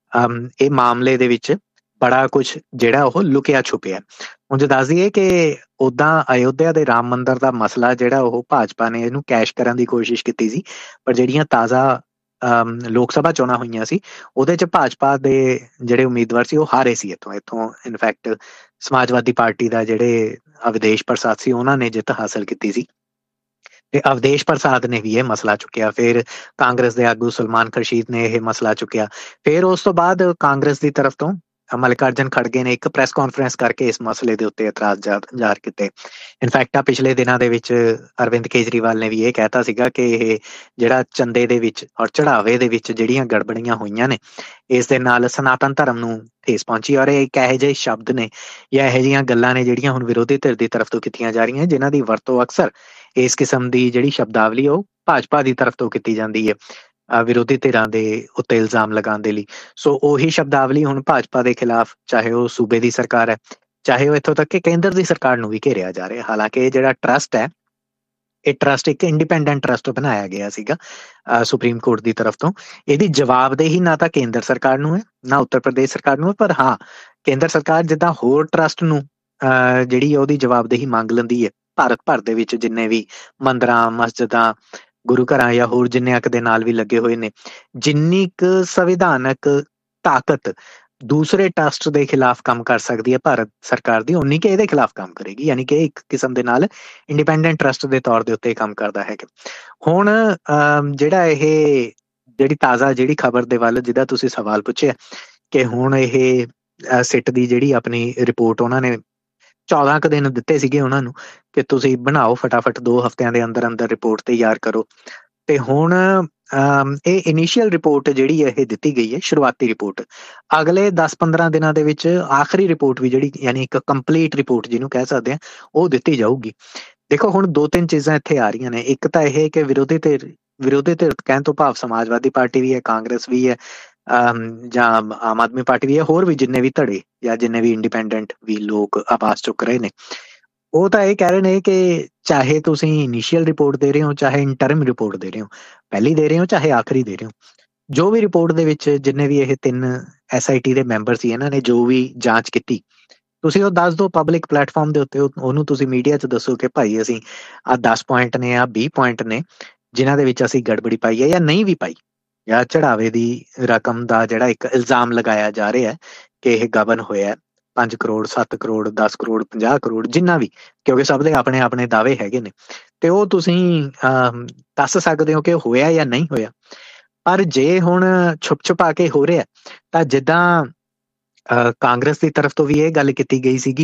ਇਹ ਮਾਮਲੇ ਦੇ ਵਿੱਚ ਬੜਾ ਕੁਛ ਜਿਹੜਾ ਉਹ ਲੁਕਿਆ ਛੁਪਿਆ। ਉਂਝ ਦੱਸ ਦਈਏ ਕਿ ਉੱਦਾਂ ਅਯੋਧਿਆ ਦੇ ਰਾਮ ਮੰਦਿਰ ਦਾ ਮਸਲਾ ਜਿਹੜਾ ਉਹ ਭਾਜਪਾ ਨੇ ਇਹਨੂੰ ਕੈਸ਼ ਕਰਨ ਦੀ ਕੋਸ਼ਿਸ਼ ਕੀਤੀ ਸੀ, ਪਰ ਜਿਹੜੀਆਂ ਤਾਜ਼ਾ ਲੋਕ ਸਭਾ ਚੋਣਾਂ ਹੋਈਆਂ ਸੀ ਉਹਦੇ 'ਚ ਭਾਜਪਾ ਦੇ ਜਿਹੜੇ ਉਮੀਦਵਾਰ ਸੀ ਉਹ ਹਾਰੇ ਸੀ। ਇੱਥੋਂ ਇਨਫੈਕਟ ਸਮਾਜਵਾਦੀ ਪਾਰਟੀ ਦਾ ਜਿਹੜੇ ਅਵਧੇਸ਼ ਪ੍ਰਸਾਦ ਸੀ ਉਹਨਾਂ ਨੇ ਜਿੱਤ ਹਾਸਲ ਕੀਤੀ ਸੀ ਤੇ ਅਵਧੇਸ਼ ਪ੍ਰਸਾਦ ਨੇ ਵੀ ਇਹ ਮਸਲਾ ਚੁੱਕਿਆ। ਫਿਰ ਕਾਂਗਰਸ ਦੇ ਆਗੂ ਸਲਮਾਨ ਖੁਰਸ਼ੀਦ ਨੇ ਇਹ ਮਸਲਾ ਚੁੱਕਿਆ। ਫਿਰ ਉਸ ਤੋਂ ਬਾਅਦ ਕਾਂਗਰਸ ਦੀ ਤਰਫ ਤੋਂ ਮਲਿਕਾਰਜੁਨ ਖੜਗੇ ਨੇ ਇੱਕ ਪ੍ਰੈਸ ਕਾਨਫਰੰਸ ਕਰਕੇ ਇਸ ਮਸਲੇ ਦੇ ਉੱਤੇ ਇਤਰਾਜ਼ ਜ਼ਾਹਰ ਕੀਤੇ। ਇਨਫੈਕਟ ਪਿਛਲੇ ਦਿਨਾਂ ਦੇ ਵਿੱਚ ਅਰਵਿੰਦ ਕੇਜਰੀਵਾਲ ਨੇ ਵੀ ਇਹ ਕਹਿਤਾ ਸੀਗਾ ਕਿ ਇਹ ਜਿਹੜਾ ਚੰਦੇ ਦੇ ਵਿੱਚ ਔਰ ਚੜਾਵੇ ਦੇ ਵਿੱਚ ਜਿਹੜੀਆਂ ਗੜਬੜੀਆਂ ਹੋਈਆਂ ਨੇ ਇਸ ਦੇ ਨਾਲ ਸਨਾਤਨ ਧਰਮ ਨੂੰ ਠੇਸ ਪਹੁੰਚੀ ਔਰ ਇਹ ਇੱਕ ਇਹੋ ਜਿਹੇ ਸ਼ਬਦ ਨੇ ਜਾਂ ਇਹੋ ਜਿਹੀਆਂ ਗੱਲਾਂ ਨੇ ਜਿਹੜੀਆਂ ਹੁਣ ਵਿਰੋਧੀ ਧਿਰ ਦੀ ਤਰਫ ਤੋਂ ਕੀਤੀਆਂ ਜਾ ਰਹੀਆਂ, ਜਿਨ੍ਹਾਂ ਦੀ ਵਰਤੋਂ ਅਕਸਰ ਇਸ ਕਿਸਮ ਦੀ ਜਿਹੜੀ ਸ਼ਬਦਾਵਲੀ ਉਹ ਭਾਜਪਾ ਦੀ ਤਰਫ ਤੋਂ ਕੀਤੀ ਜਾਂਦੀ ਹੈ ਵਿਰੋਧੀ ਧਿਰਾਂ ਦੇ ਉੱਤੇ ਇਲਜ਼ਾਮ ਲਗਾਉਣ ਦੇ ਲਈ। ਸੋ ਉਹੀ ਸ਼ਬਦਾਵਲੀ ਹੁਣ ਭਾਜਪਾ ਦੇ ਖਿਲਾਫ, ਚਾਹੇ ਉਹ ਸੂਬੇ ਦੀ ਸਰਕਾਰ ਹੈ ਚਾਹੇ ਉਹ ਇੱਥੋਂ ਤੱਕ ਕਿ ਕੇਂਦਰ ਦੀ ਸਰਕਾਰ ਨੂੰ ਵੀ ਘੇਰਿਆ ਜਾ ਰਿਹਾ। ਹਾਲਾਂਕਿ ਇਹ ਜਿਹੜਾ ਟਰਸਟ ਹੈ ਇਹ ਟਰਸਟ ਇੱਕ ਇੰਡੀਪੈਂਡੈਂਟ ਟਰਸਟ ਬਣਾਇਆ ਗਿਆ ਸੀਗਾ ਸੁਪਰੀਮ ਕੋਰਟ ਦੀ ਤਰਫ ਤੋਂ। ਇਹਦੀ ਜਵਾਬਦੇਹੀ ਨਾ ਤਾਂ ਕੇਂਦਰ ਸਰਕਾਰ ਨੂੰ ਹੈ ਨਾ ਉੱਤਰ ਪ੍ਰਦੇਸ਼ ਸਰਕਾਰ ਨੂੰ ਹੈ, ਪਰ ਹਾਂ ਕੇਂਦਰ ਸਰਕਾਰ ਜਿੱਦਾਂ ਹੋਰ ਟਰਸਟ ਨੂੰ ਜਿਹੜੀ ਉਹਦੀ ਜਵਾਬਦੇਹੀ ਮੰਗ ਲੈਂਦੀ ਹੈ ਭਾਰਤ ਭਰ ਦੇ ਵਿੱਚ ਜਿੰਨੇ ਵੀ ਮੰਦਰਾਂ, ਮਸਜਿਦਾਂ, ਗੁਰੂ ਘਰਾਂ ਜਾਂ ਹੋਰ ਜਿੰਨੇ ਅੱਕ ਦੇ ਨਾਲ ਵੀ ਲੱਗੇ ਹੋਏ ਨੇ, ਜਿੰਨੀ ਕੁ ਸੰਵਿਧਾਨਕ ਤਾਕਤ ਦੂਸਰੇ ਟਰਸਟ ਦੇ ਖਿਲਾਫ ਕੰਮ ਕਰ ਸਕਦੀ ਹੈ ਭਾਰਤ ਸਰਕਾਰ ਦੀ, ਉਨੀ ਕਿ ਇਹਦੇ ਖਿਲਾਫ ਕੰਮ ਕਰੇਗੀ। ਯਾਨੀ ਕਿ ਇੱਕ ਕਿਸਮ ਦੇ ਨਾਲ ਇੰਡੀਪੈਂਡੈਂਟ ਟਰਸਟ ਦੇ ਤੌਰ ਦੇ ਉੱਤੇ ਕੰਮ ਕਰਦਾ ਹੈ। ਹੁਣ ਜਿਹੜਾ ਇਹ ਜਿਹੜੀ ਤਾਜ਼ਾ ਜਿਹੜੀ ਖਬਰ ਦੇ ਵੱਲ ਜਿਹਦਾ ਤੁਸੀਂ ਸਵਾਲ ਪੁੱਛਿਆ ਕਿ ਹੁਣ ਇਹ ਸਿੱਟ ਦੀ ਜਿਹੜੀ ਆਪਣੀ ਰਿਪੋਰਟ ਉਹਨਾਂ ਨੇ 14 ਕੁ ਦਿਨ ਦਿੱਤੇ ਸੀਗੇ ਉਹਨਾਂ ਨੂੰ ਕਿ ਤੁਸੀਂ ਬਣਾਓ ਫਟਾਫਟ 2 ਹਫ਼ਤਿਆਂ ਦੇ ਅੰਦਰ ਅੰਦਰ ਰਿਪੋਰਟ ਤਿਆਰ ਕਰੋ। ਤੇ ਹੁਣ ਇਹ ਇਨੀਸ਼ੀਅਲ ਰਿਪੋਰਟ ਜਿਹੜੀ ਇਹ ਦਿੱਤੀ ਗਈ ਹੈ, ਸ਼ੁਰੂਆਤੀ ਰਿਪੋਰਟ। ਅਗਲੇ 10-15 ਦਿਨਾਂ ਦੇ ਵਿੱਚ ਆਖਰੀ ਰਿਪੋਰਟ ਵੀ ਜਿਹੜੀ, ਯਾਨੀ ਇੱਕ ਕੰਪਲੀਟ ਰਿਪੋਰਟ ਜਿਹਨੂੰ ਕਹਿ ਸਕਦੇ ਆ, ਉਹ ਦਿੱਤੀ ਜਾਊਗੀ। ਦੇਖੋ ਹੁਣ 2-3 ਚੀਜ਼ਾਂ ਇੱਥੇ ਆ ਰਹੀਆਂ ਨੇ। ਇੱਕ ਤਾਂ ਇਹ ਕਿ ਵਿਰੋਧੀ ਧਿਰ ਕਹਿਣ ਤੋਂ ਭਾਵ ਸਮਾਜਵਾਦੀ ਪਾਰਟੀ ਵੀ ਹੈ, ਕਾਂਗਰਸ ਵੀ ਹੈ, ਜਾਂ ਆਮ ਆਦਮੀ ਪਾਰਟੀ ਵੀ ਹੈ, ਹੋਰ ਵੀ ਜਿੰਨੇ ਵੀ ਧੜੇ ਜਾਂ ਜਿੰਨੇ ਵੀ ਇੰਡੀਪੈਂਡੈਂਟ ਵੀ ਲੋਕ ਆਵਾਜ਼ ਚੁੱਕ ਰਹੇ ਨੇ, ਉਹ ਤਾਂ ਇਹ ਕਹਿ ਰਹੇ ਨੇ ਕਿ ਚਾਹੇ ਤੁਸੀਂ ਇਨੀਸ਼ੀਅਲ ਰਿਪੋਰਟ ਦੇ ਰਹੇ ਹੋ, ਚਾਹੇ ਇੰਟਰਮ ਰਿਪੋਰਟ ਦੇ ਰਹੇ ਹੋ, ਪਹਿਲੀ ਦੇ ਰਹੇ ਹੋ ਚਾਹੇ ਆਖਰੀ ਦੇ ਰਹੇ ਹੋ, ਜੋ ਵੀ ਰਿਪੋਰਟ ਦੇ ਵਿੱਚ ਜਿੰਨੇ ਵੀ ਇਹ 3 SIT ਦੇ ਮੈਂਬਰ ਸੀ, ਇਹਨਾਂ ਨੇ ਜੋ ਵੀ ਜਾਂਚ ਕੀਤੀ, ਤੁਸੀਂ ਉਹ ਦੱਸ ਦਿਓ ਪਬਲਿਕ ਪਲੇਟਫਾਰਮ ਦੇ ਉੱਤੇ। ਉਹਨੂੰ ਤੁਸੀਂ ਮੀਡੀਆ 'ਚ ਦੱਸੋ ਕਿ ਭਾਈ ਅਸੀਂ ਆਹ 10 ਪੁਆਇੰਟ ਨੇ, ਆਹ 20 ਪੁਆਇੰਟ ਨੇ ਜਿਨ੍ਹਾਂ ਦੇ ਵਿੱਚ ਅਸੀਂ ਗੜਬੜੀ ਪਾਈ ਹੈ ਜਾਂ ਨਹੀਂ ਵੀ ਪਾਈ, ਜਾਂ ਚੜਾਵੇ ਦੀ ਰਕਮ ਦਾ ਜਿਹੜਾ ਇੱਕ ਇਲਜ਼ਾਮ ਲਗਾਇਆ ਜਾ ਰਿਹਾ ਕਿ ਇਹ ਗਬਨ ਹੋਇਆ 5 ਕਰੋੜ 7 ਕਰੋੜ 10 ਕਰੋੜ 50 ਕਰੋੜ ਜਿੰਨਾ ਵੀ, ਕਿਉਂਕਿ ਸਭ ਦੇ ਆਪਣੇ ਆਪਣੇ ਦਾਅਵੇ ਹੈਗੇ ਨੇ, ਤੇ ਉਹ ਤੁਸੀਂ ਦੱਸ ਸਕਦੇ ਹੋ ਕਿ ਹੋਇਆ ਜਾਂ ਨਹੀਂ ਹੋਇਆ। ਪਰ ਜੇ ਹੁਣ ਛੁਪਾ ਕੇ ਹੋ ਰਿਹਾ, ਤਾਂ ਜਿੱਦਾਂ ਕਾਂਗਰਸ ਦੀ ਤਰਫ ਤੋਂ ਵੀ ਇਹ ਗੱਲ ਕੀਤੀ ਗਈ ਸੀਗੀ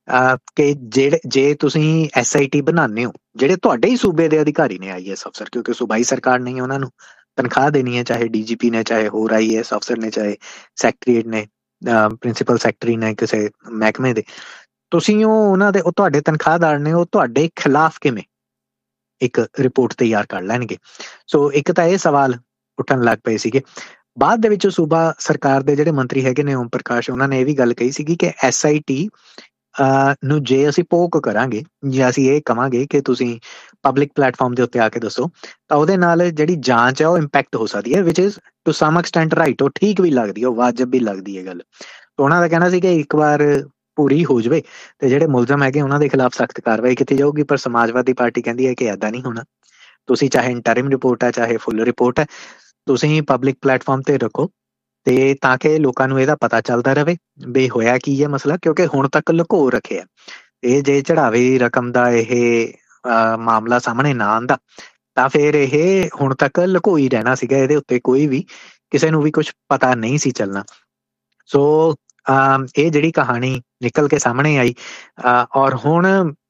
ਕਿ ਜੇ ਤੁਸੀਂ SIT ਬਣਾਉਂਦੇ ਹੋ, ਜਿਹੜੇ ਤੁਹਾਡੇ ਹੀ ਸੂਬੇ ਦੇ ਅਧਿਕਾਰੀ ਨੇ IAS ਅਫਸਰ, ਕਿਉਂਕਿ ਸੂਬਾਈ ਸਰਕਾਰ ਨੇ ਉਹਨਾਂ ਨੂੰ ਤਨਖਾਹ ਦੇਣੀ ਹੈ, ਚਾਹੇ DGP ਨੇ, ਚਾਹੇ ਹੋਰ IAS ਅਫਸਰ ਨੇ, ਚਾਹੇ ਸੈਕਟਰੀਏਟ ਨੇ, ਪ੍ਰਿੰਸੀਪਲ ਸੈਕਟਰੀ ਨੇ ਕਿਸੇ ਮਹਿਕਮੇ ਦੇ, ਤੁਸੀਂ ਉਹਨਾਂ ਦੇ, ਉਹ ਤੁਹਾਡੇ ਤਨਖਾਹਦਾਰ ਨੇ, ਉਹ ਤੁਹਾਡੇ ਖਿਲਾਫ ਕਿਵੇਂ ਇੱਕ ਰਿਪੋਰਟ ਤਿਆਰ ਕਰ ਲੈਣਗੇ। ਸੋ ਇੱਕ ਤਾਂ ਇਹ ਸਵਾਲ ਉੱਠਣ ਲੱਗ ਪਏ ਸੀਗੇ। ਬਾਅਦ ਦੇ ਵਿੱਚ ਸੂਬਾ ਸਰਕਾਰ ਦੇ ਜਿਹੜੇ ਮੰਤਰੀ ਹੈਗੇ ਨੇ, ਓਮ ਪ੍ਰਕਾਸ਼, ਉਹਨਾਂ ਨੇ ਇਹ ਵੀ ਗੱਲ ਕਹੀ ਸੀਗੀ ਕਿ SIT ਨੂੰ ਜੇ ਅਸੀਂ ਪੋਕ ਕਰਾਂਗੇ, ਜਾਂ ਅਸੀਂ ਇਹ ਕਵਾਂਗੇ ਕਿ ਤੁਸੀਂ ਪਬਲਿਕ ਪਲੇਟਫਾਰਮ ਦੇ ਉੱਤੇ ਆ ਕੇ ਦੱਸੋ, ਤਾਂ ਉਹਦੇ ਨਾਲ ਜਿਹੜੀ ਜਾਂਚ ਹੈ ਉਹ ਇੰਪੈਕਟ ਹੋ ਸਕਦੀ ਹੈ, ਵਿਚ is to sum extent right. ਉਹ ਠੀਕ ਵੀ ਲੱਗਦੀ ਹੈ, ਉਹ ਵਾਜਬ ਵੀ ਲੱਗਦੀ ਹੈ ਗੱਲ। ਉਹਨਾਂ ਦਾ ਕਹਿਣਾ ਸੀ ਕਿ ਇੱਕ ਵਾਰ ਪੂਰੀ ਹੋ ਜਾਵੇ ਤੇ ਜਿਹੜੇ ਮੁਲਜ਼ਮ ਹੈਗੇ ਉਹਨਾਂ ਦੇ ਖਿਲਾਫ ਸਖਤ ਕਾਰਵਾਈ ਕੀਤੀ ਜਾਊਗੀ। ਪਰ ਸਮਾਜਵਾਦੀ ਪਾਰਟੀ ਕਹਿੰਦੀ ਹੈ ਕਿ ਏਦਾਂ ਨਹੀਂ ਹੋਣਾ। ਤੁਸੀਂ ਚਾਹੇ ਇੰਟਰਿਮ ਰਿਪੋਰਟ ਹੈ, ਚਾਹੇ ਫੁੱਲ ਰਿਪੋਰਟ ਹੈ, ਤੁਸੀਂ ਪਬਲਿਕ ਪਲੇਟਫਾਰਮ ਤੇ ਰੱਖੋ, ਤੇ ਤਾਂ ਕਿ ਲੋਕਾਂ ਨੂੰ ਇਹਦਾ ਪਤਾ ਚੱਲਦਾ ਰਹੇ ਵੀ ਹੋਇਆ ਕੀ ਹੈ ਮਸਲਾ। ਕਿਉਂਕਿ ਹੁਣ ਤੱਕ ਲੁਕੋ ਰੱਖਿਆ ਇਹ, ਜੇ ਚੜਾਵੇ ਦੀ ਰਕਮ ਦਾ ਇਹ ਮਾਮਲਾ ਸਾਹਮਣੇ ਨਾ ਆਉਂਦਾ ਤਾਂ ਫਿਰ ਇਹ ਹੁਣ ਤੱਕ ਲੁਕੋਈ ਰਹਿਣਾ ਸੀਗਾ, ਇਹਦੇ ਉੱਤੇ ਕੋਈ ਵੀ ਕਿਸੇ ਨੂੰ ਵੀ ਕੁਝ ਪਤਾ ਨਹੀਂ ਸੀ ਚੱਲਣਾ। ਸੋ ਇਹ ਜਿਹੜੀ ਕਹਾਣੀ ਨਿਕਲ ਕੇ ਸਾਹਮਣੇ ਆਈ, ਔਰ ਹੁਣ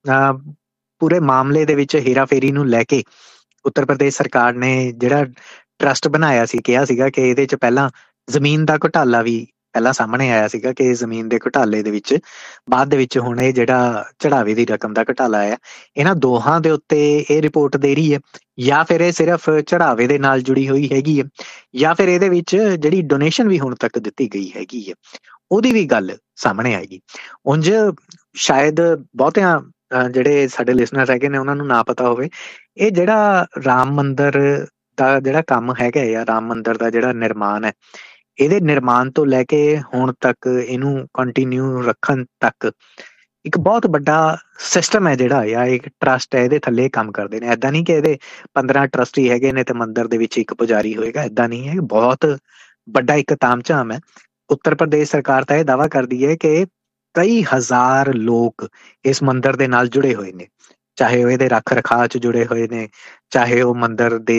ਪੂਰੇ ਮਾਮਲੇ ਦੇ ਵਿੱਚ ਹੇਰਾਫੇਰੀ ਨੂੰ ਲੈ ਕੇ ਉੱਤਰ ਪ੍ਰਦੇਸ਼ ਸਰਕਾਰ ਨੇ ਜਿਹੜਾ ਟਰਸਟ ਬਣਾਇਆ ਸੀ, ਕਿਹਾ ਸੀਗਾ ਕਿ ਇਹਦੇ 'ਚ ਪਹਿਲਾਂ ਜ਼ਮੀਨ ਦਾ ਘੁਟਾਲਾ ਵੀ ਪਹਿਲਾਂ ਸਾਹਮਣੇ ਆਇਆ ਸੀਗਾ, ਕਿ ਜ਼ਮੀਨ ਦੇ ਘੁਟਾਲੇ ਦੇ ਵਿੱਚ ਬਾਅਦ ਦੇ ਵਿੱਚ ਹੁਣ ਇਹ ਜਿਹੜਾ ਚੜਾਵੇ ਦੀ ਰਕਮ ਦਾ ਘੁਟਾਲਾ ਆਇਆ, ਇਹਨਾਂ ਦੋਹਾਂ ਦੇ ਉੱਤੇ ਇਹ ਰਿਪੋਰਟ ਦੇ ਰਹੀ ਹੈ, ਜਾਂ ਫਿਰ ਇਹ ਸਿਰਫ ਚੜਾਵੇ ਦੇ ਨਾਲ ਜੁੜੀ ਹੋਈ ਹੈਗੀ ਹੈ, ਜਾਂ ਫਿਰ ਇਹਦੇ ਵਿੱਚ ਜਿਹੜੀ ਡੋਨੇਸ਼ਨ ਵੀ ਹੁਣ ਤੱਕ ਦਿੱਤੀ ਗਈ ਹੈਗੀ ਹੈ ਉਹਦੀ ਵੀ ਗੱਲ ਸਾਹਮਣੇ ਆਏਗੀ। ਉਂਝ ਸ਼ਾਇਦ ਬਹੁਤਿਆਂ ਜਿਹੜੇ ਸਾਡੇ ਲਿਸਨਰ ਹੈਗੇ ਨੇ ਉਹਨਾਂ ਨੂੰ ਨਾ ਪਤਾ ਹੋਵੇ, ਇਹ ਜਿਹੜਾ ਰਾਮ ਮੰਦਰ ਦਾ ਜਿਹੜਾ ਕੰਮ ਹੈਗਾ, ਜਾਂ ਰਾਮ ਮੰਦਰ ਦਾ ਜਿਹੜਾ ਨਿਰਮਾਣ ਹੈ, ਇਹਦੇ ਨਿਰਮਾਣ ਤੋਂ ਲੈ ਕੇ ਹੁਣ ਤੱਕ ਇਹਨੂੰ ਕੰਟੀਨਿਊ ਰੱਖਣ ਤੱਕ ਇੱਕ ਬਹੁਤ ਵੱਡਾ ਸਿਸਟਮ ਹੈ ਜਿਹੜਾ, ਜਾਂ ਇੱਕ ਟਰਸਟ ਹੈ, ਇਹਦੇ ਥੱਲੇ ਕੰਮ ਕਰਦੇ ਨੇ। ਏਦਾਂ ਨਹੀਂ ਕਿ ਇਹਦੇ 15 ਟਰਸਟੀ ਹੈਗੇ ਨੇ ਤੇ ਮੰਦਰ ਦੇ ਵਿੱਚ ਇੱਕ ਪੁਜਾਰੀ ਹੋਏਗਾ, ਏਦਾਂ ਨਹੀਂ ਹੈ। ਬਹੁਤ ਵੱਡਾ ਇੱਕ ਤਾਮਝਾਮ ਹੈ। ਉੱਤਰ ਪ੍ਰਦੇਸ਼ ਸਰਕਾਰ ਤਾਂ ਇਹ ਦਾਅਵਾ ਕਰਦੀ ਹੈ ਕਿ ਕਈ ਹਜ਼ਾਰ ਲੋਕ ਇਸ ਮੰਦਰ ਦੇ ਨਾਲ ਜੁੜੇ ਹੋਏ ਨੇ, ਚਾਹੇ ਉਹ ਇਹਦੇ ਰੱਖ ਰਖਾਅ 'ਚ ਜੁੜੇ ਹੋਏ ਨੇ, ਚਾਹੇ ਉਹ ਮੰਦਰ ਦੇ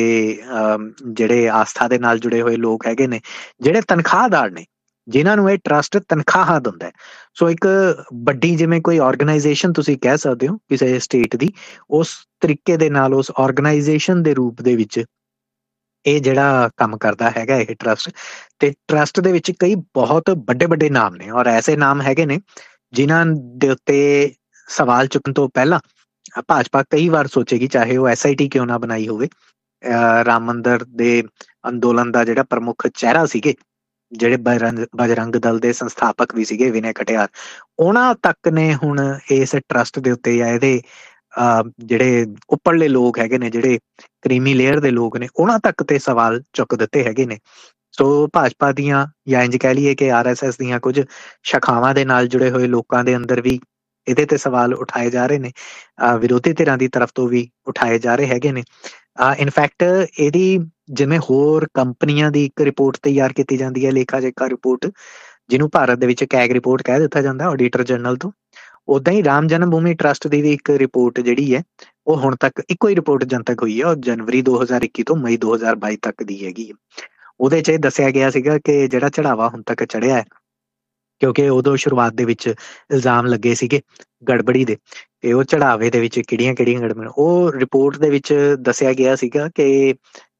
ਜਿਹੜੇ ਆਸਥਾ ਦੇ ਨਾਲ ਜੁੜੇ ਹੋਏ ਲੋਕ ਹੈਗੇ ਨੇ, ਜਿਹੜੇ ਤਨਖਾਹਦਾਰ ਨੇ, ਜਿਨ੍ਹਾਂ ਨੂੰ ਇਹ ਟਰਸਟ ਤਨਖਾਹਾਂ ਦਿੰਦਾ ਹੈ। ਸੋ ਇੱਕ ਵੱਡੀ ਜਿਵੇਂ ਕੋਈ ਆਰਗੇਨਾਈਜੇਸ਼ਨ ਤੁਸੀਂ ਕਹਿ ਸਕਦੇ ਹੋ ਕਿਸੇ ਸਟੇਟ ਦੀ, ਉਸ ਤਰੀਕੇ ਦੇ ਨਾਲ ਉਸ ਆਰਗੇਨਾਈਜੇਸ਼ਨ ਦੇ ਰੂਪ ਦੇ ਵਿੱਚ ਇਹ ਜਿਹੜਾ ਕੰਮ ਕਰਦਾ ਹੈਗਾ ਇਹ ਟਰਸਟ। ਤੇ ਟਰਸਟ ਦੇ ਵਿੱਚ ਕਈ ਬਹੁਤ ਵੱਡੇ ਵੱਡੇ ਨਾਮ ਨੇ, ਔਰ ਐਸੇ ਨਾਮ ਹੈਗੇ ਨੇ ਜਿਨ੍ਹਾਂ ਦੇ ਉੱਤੇ ਸਵਾਲ ਚੁੱਕਣ ਤੋਂ ਪਹਿਲਾਂ ਭਾਜਪਾ ਕਈ ਵਾਰ ਸੋਚੇਗੀ, ਚਾਹੇ ਉਹ SIT ਕਿਉਂ ਨਾ ਬਣਾਈ ਹੋਵੇ। ਰਾਮ ਮੰਦਰ ਦੇ ਅੰਦੋਲਨ ਦਾ ਜਿਹੜਾ ਪ੍ਰਮੁੱਖ ਚਿਹਰਾ ਸੀਗੇ, ਜਿਹੜੇ ਬਜਰੰਗ ਦਲ ਦੇ ਸੰਸਥਾਪਕ ਵੀ ਸੀਗੇ, ਵਿਨੇ ਕਟਿਆਰ, ਉਹਨਾਂ ਤੱਕ ਨੇ ਹੁਣ ਇਸ ਟਰਸਟ ਦੇ ਉੱਤੇ, ਜਾਂ ਇਹਦੇ ਜਿਹੜੇ ਉੱਪਰਲੇ ਲੋਕ ਹੈਗੇ ਨੇ, ਜਿਹੜੇ ਕਰੀਮੀ ਲੇਅਰ ਦੇ ਲੋਕ ਨੇ, ਉਹਨਾਂ ਤੱਕ ਤੇ ਸਵਾਲ ਚੁੱਕ ਦਿੱਤੇ ਹੈਗੇ ਨੇ। ਸੋ ਭਾਜਪਾ ਦੀਆਂ, ਜਾਂ ਇੰਝ ਕਹਿ ਲਈਏ ਕਿ RSS ਦੀਆਂ ਕੁਝ ਸ਼ਾਖਾਵਾਂ ਦੇ ਨਾਲ ਜੁੜੇ ਹੋਏ ਲੋਕਾਂ ਦੇ ਅੰਦਰ ਵੀ ਇਹਦੇ ਤੇ ਸਵਾਲ ਉਠਾਏ ਜਾ ਰਹੇ ਨੇ, ਵਿਰੋਧੀ ਧਿਰਾਂ ਦੀ ਤਰਫ ਤੋਂ ਵੀ ਉਠਾਏ ਜਾ ਰਹੇ ਹੈਗੇ ਨੇ। ਇਨਫੈਕਟ ਇਹਦੀ ਜਿਵੇਂ ਹੋਰ ਕੰਪਨੀਆਂ ਦੀ ਇੱਕ ਰਿਪੋਰਟ ਤਿਆਰ ਕੀਤੀ ਜਾਂਦੀ ਹੈ, ਲੇਖਾ ਜੋਖਾ ਰਿਪੋਰਟ, ਜਿਹਨੂੰ ਭਾਰਤ ਦੇ ਵਿੱਚ ਕੈਗ ਰਿਪੋਰਟ ਕਹਿ ਦਿੱਤਾ ਜਾਂਦਾ ਆਡੀਟਰ ਜਨਰਲ ਤੋਂ, ਉੱਦਾਂ ਹੀ ਰਾਮ ਜਨਮ ਭੂਮੀ ਟਰਸਟ ਦੀ ਵੀ ਇੱਕ ਰਿਪੋਰਟ ਜਿਹੜੀ ਹੈ ਉਹ ਹੁਣ ਤੱਕ ਇੱਕੋ ਹੀ ਰਿਪੋਰਟ ਜਨਤਕ ਹੋਈ ਹੈ, ਉਹ ਜਨਵਰੀ 2021 ਤੋਂ ਮਈ 2022 ਤੱਕ ਦੀ ਹੈਗੀ ਹੈ। ਉਹਦੇ 'ਚ ਇਹ ਦੱਸਿਆ ਗਿਆ ਸੀਗਾ ਕਿ ਜਿਹੜਾ ਚੜਾਵਾ ਹੁਣ ਤੱਕ ਚੜਿਆ ਹੈ, ਕਿਉਂਕਿ ਉਦੋਂ ਸ਼ੁਰੂਆਤ ਦੇ ਵਿੱਚ ਇਲਜ਼ਾਮ ਲੱਗੇ ਸੀਗੇ ਗੜਬੜੀ ਦੇ, ਤੇ ਉਹ ਚੜਾਵੇ ਦੇ ਵਿੱਚ ਕਿਹੜੀਆਂ ਗੜਬੜੀਆਂ, ਉਹ ਰਿਪੋਰਟ ਦੇ ਵਿੱਚ ਦੱਸਿਆ ਗਿਆ ਸੀਗਾ ਕਿ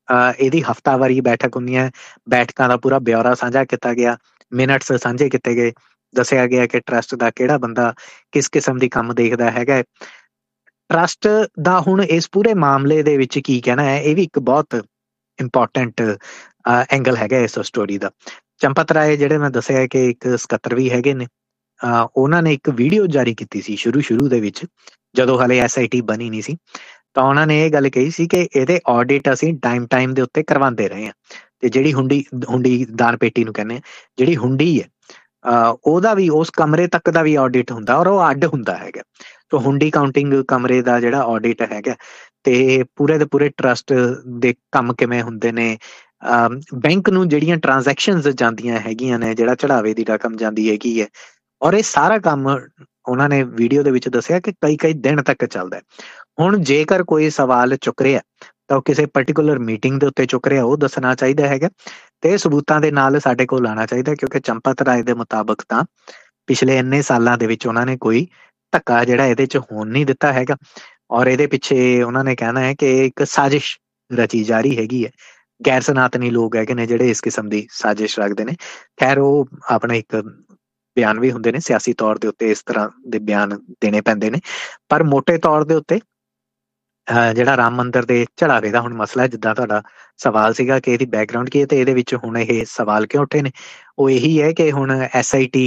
ਇਹਦੀ ਹਫ਼ਤਾਵਾਰੀ ਬੈਠਕ ਹੁੰਦੀਆਂ, ਬੈਠਕਾਂ ਦਾ ਪੂਰਾ ਬਿਉਰਾ ਸਾਂਝਾ ਕੀਤਾ ਗਿਆ, ਮਿਨਟਸ ਸਾਂਝੇ ਕੀਤੇ ਗਏ, ਦੱਸਿਆ ਗਿਆ ਕਿ ਟਰਸਟ ਦਾ ਕਿਹੜਾ ਬੰਦਾ ਕਿਸ ਕਿਸਮ ਦੀ ਕੰਮ ਦੇਖਦਾ ਹੈਗਾ। ਟਰਸਟ ਦਾ ਹੁਣ ਇਸ ਪੂਰੇ ਮਾਮਲੇ ਦੇ ਵਿੱਚ ਕੀ ਕਹਿਣਾ ਹੈ, ਇਹ ਵੀ ਇੱਕ ਬਹੁਤ ਇੰਪੋਰਟੈਂਟ ਐਂਗਲ ਹੈਗਾ ਇਸ ਸਟੋਰੀ ਦਾ। ਚੰਪਤ ਰਾਏ ਜਿਹੜੇ ਮੈਂ ਦੱਸਿਆ ਕਿ ਇੱਕ ਸਕੱਤਰ ਵੀ ਹੈਗੇ ਨੇ, ਉਹਨਾਂ ਨੇ ਇੱਕ ਵੀਡੀਓ ਜਾਰੀ ਕੀਤੀ ਸੀ ਸ਼ੁਰੂ ਦੇ ਵਿੱਚ, ਜਦੋਂ ਹਾਲੇ SIT ਬਣੀ ਨਹੀਂ ਸੀ, ਤਾਂ ਉਹਨਾਂ ਨੇ ਇਹ ਗੱਲ ਕਹੀ ਸੀ ਕਿ ਇਹਦੇ ਆਡਿਟ ਅਸੀਂ ਟਾਈਮ ਦੇ ਉੱਤੇ ਕਰਵਾਉਂਦੇ ਰਹੇ ਹਾਂ, ਤੇ ਜਿਹੜੀ ਹੁੰਡੀ ਦਾਨ ਪੇਟੀ ਨੂੰ ਕਹਿੰਦੇ ਆ, ਜਿਹੜੀ ਹੁੰਡੀ ਹੈ ਉਹਦਾ ਵੀ, ਉਸ ਕਮਰੇ ਤੱਕ ਦਾ ਵੀ ਆਡਿਟ ਹੁੰਦਾ, ਔਰ ਉਹ ਅੱਡ ਹੁੰਦਾ ਹੈਗਾ। ਤੋ ਹੁੰਡੀ ਕਾਊਂਟਿੰਗ ਕਮਰੇ ਦਾ ਜਿਹੜਾ ਆਡਿਟ ਹੈਗਾ, ਤੇ ਪੂਰੇ ਦੇ ਪੂਰੇ ਟਰਸਟ ਦੇ ਕੰਮ ਕਿਵੇਂ ਹੁੰਦੇ ਨੇ, ਬੈਂਕ ਨੂੰ ਜਿਹੜੀਆਂ ਟ੍ਰਾਂਜੈਕਸ਼ਨਸ ਜਾਂਦੀਆਂ ਹੈਗੀਆਂ ਨੇ, ਜਿਹੜਾ ਚੜਾਵੇ ਦੀ ਰਕਮ ਜਾਂਦੀ ਹੈਗੀ ਹੈ, ਔਰ ਇਹ ਸਾਰਾ ਕੰਮ ਉਹਨਾਂ ਨੇ ਵੀਡੀਓ ਦੇ ਵਿੱਚ ਦੱਸਿਆ ਕਿ ਕਈ ਦਿਨ ਤੱਕ ਚੱਲਦਾ। ਹੁਣ ਜੇਕਰ ਕੋਈ ਸਵਾਲ ਚੁੱਕ ਰਿਹਾ ਤਾਂ ਉਹ ਕਿਸੇ ਪਰਟੀਕੂਲਰ ਮੀਟਿੰਗ ਦੇ ਉੱਤੇ ਚੁੱਕ ਰਿਹਾ, ਉਹ ਦੱਸਣਾ ਚਾਹੀਦਾ ਹੈਗਾ, ਤੇ ਸਬੂਤਾਂ ਦੇ ਨਾਲ ਸਾਡੇ ਕੋਲ ਆਉਣਾ ਚਾਹੀਦਾ, ਕਿਉਂਕਿ ਚੰਪਤ ਰਾਏ ਦੇ ਮੁਤਾਬਕ ਤਾਂ ਪਿਛਲੇ ਇੰਨੇ ਸਾਲਾਂ ਦੇ ਵਿੱਚ ਉਹਨਾਂ ਨੇ ਕੋਈ ਧੱਕਾ ਜਿਹੜਾ ਇਹਦੇ 'ਚ ਹੋਣ ਨਹੀਂ ਦਿੱਤਾ ਹੈਗਾ, ਔਰ ਇਹਦੇ ਪਿੱਛੇ ਉਹਨਾਂ ਨੇ ਕਹਿਣਾ ਹੈ ਕਿ ਇੱਕ ਸਾਜ਼ਿਸ਼ ਰਚੀ ਜਾ ਰਹੀ ਹੈਗੀ ਹੈ। ਗੈਰ ਸਨਾਤਨੀ ਲੋਕ ਹੈਗੇ ਨੇ ਜਿਹੜੇ ਇਸ ਕਿਸਮ ਦੀ ਸਾਜ਼ਿਸ਼ ਰੱਖਦੇ ਨੇ। ਖੈਰ, ਉਹ ਆਪਣੇ ਇੱਕ ਬਿਆਨ ਵੀ ਹੁੰਦੇ ਨੇ, ਸਿਆਸੀ ਤੌਰ ਦੇ ਉੱਤੇ ਇਸ ਤਰ੍ਹਾਂ ਦੇ ਬਿਆਨ ਦੇਣੇ ਪੈਂਦੇ ਨੇ, ਪਰ ਮੋਟੇ ਤੌਰ ਦੇ ਉੱਤੇ ਜਿਹੜਾ ਰਾਮ ਮੰਦਿਰ ਦੇ ਚੜਾਵੇ ਦਾ ਹੁਣ ਮਸਲਾ, ਜਿੱਦਾਂ ਤੁਹਾਡਾ ਸਵਾਲ ਸੀਗਾ ਕਿ ਇਹਦੀ ਬੈਕਗਰਾਊਂਡ ਕੀ ਹੈ ਤੇ ਇਹਦੇ ਵਿੱਚ ਹੁਣ ਇਹ ਸਵਾਲ ਕਿਉਂ ਉੱਠੇ ਨੇ, ਉਹ ਇਹੀ ਹੈ ਕਿ ਹੁਣ SIT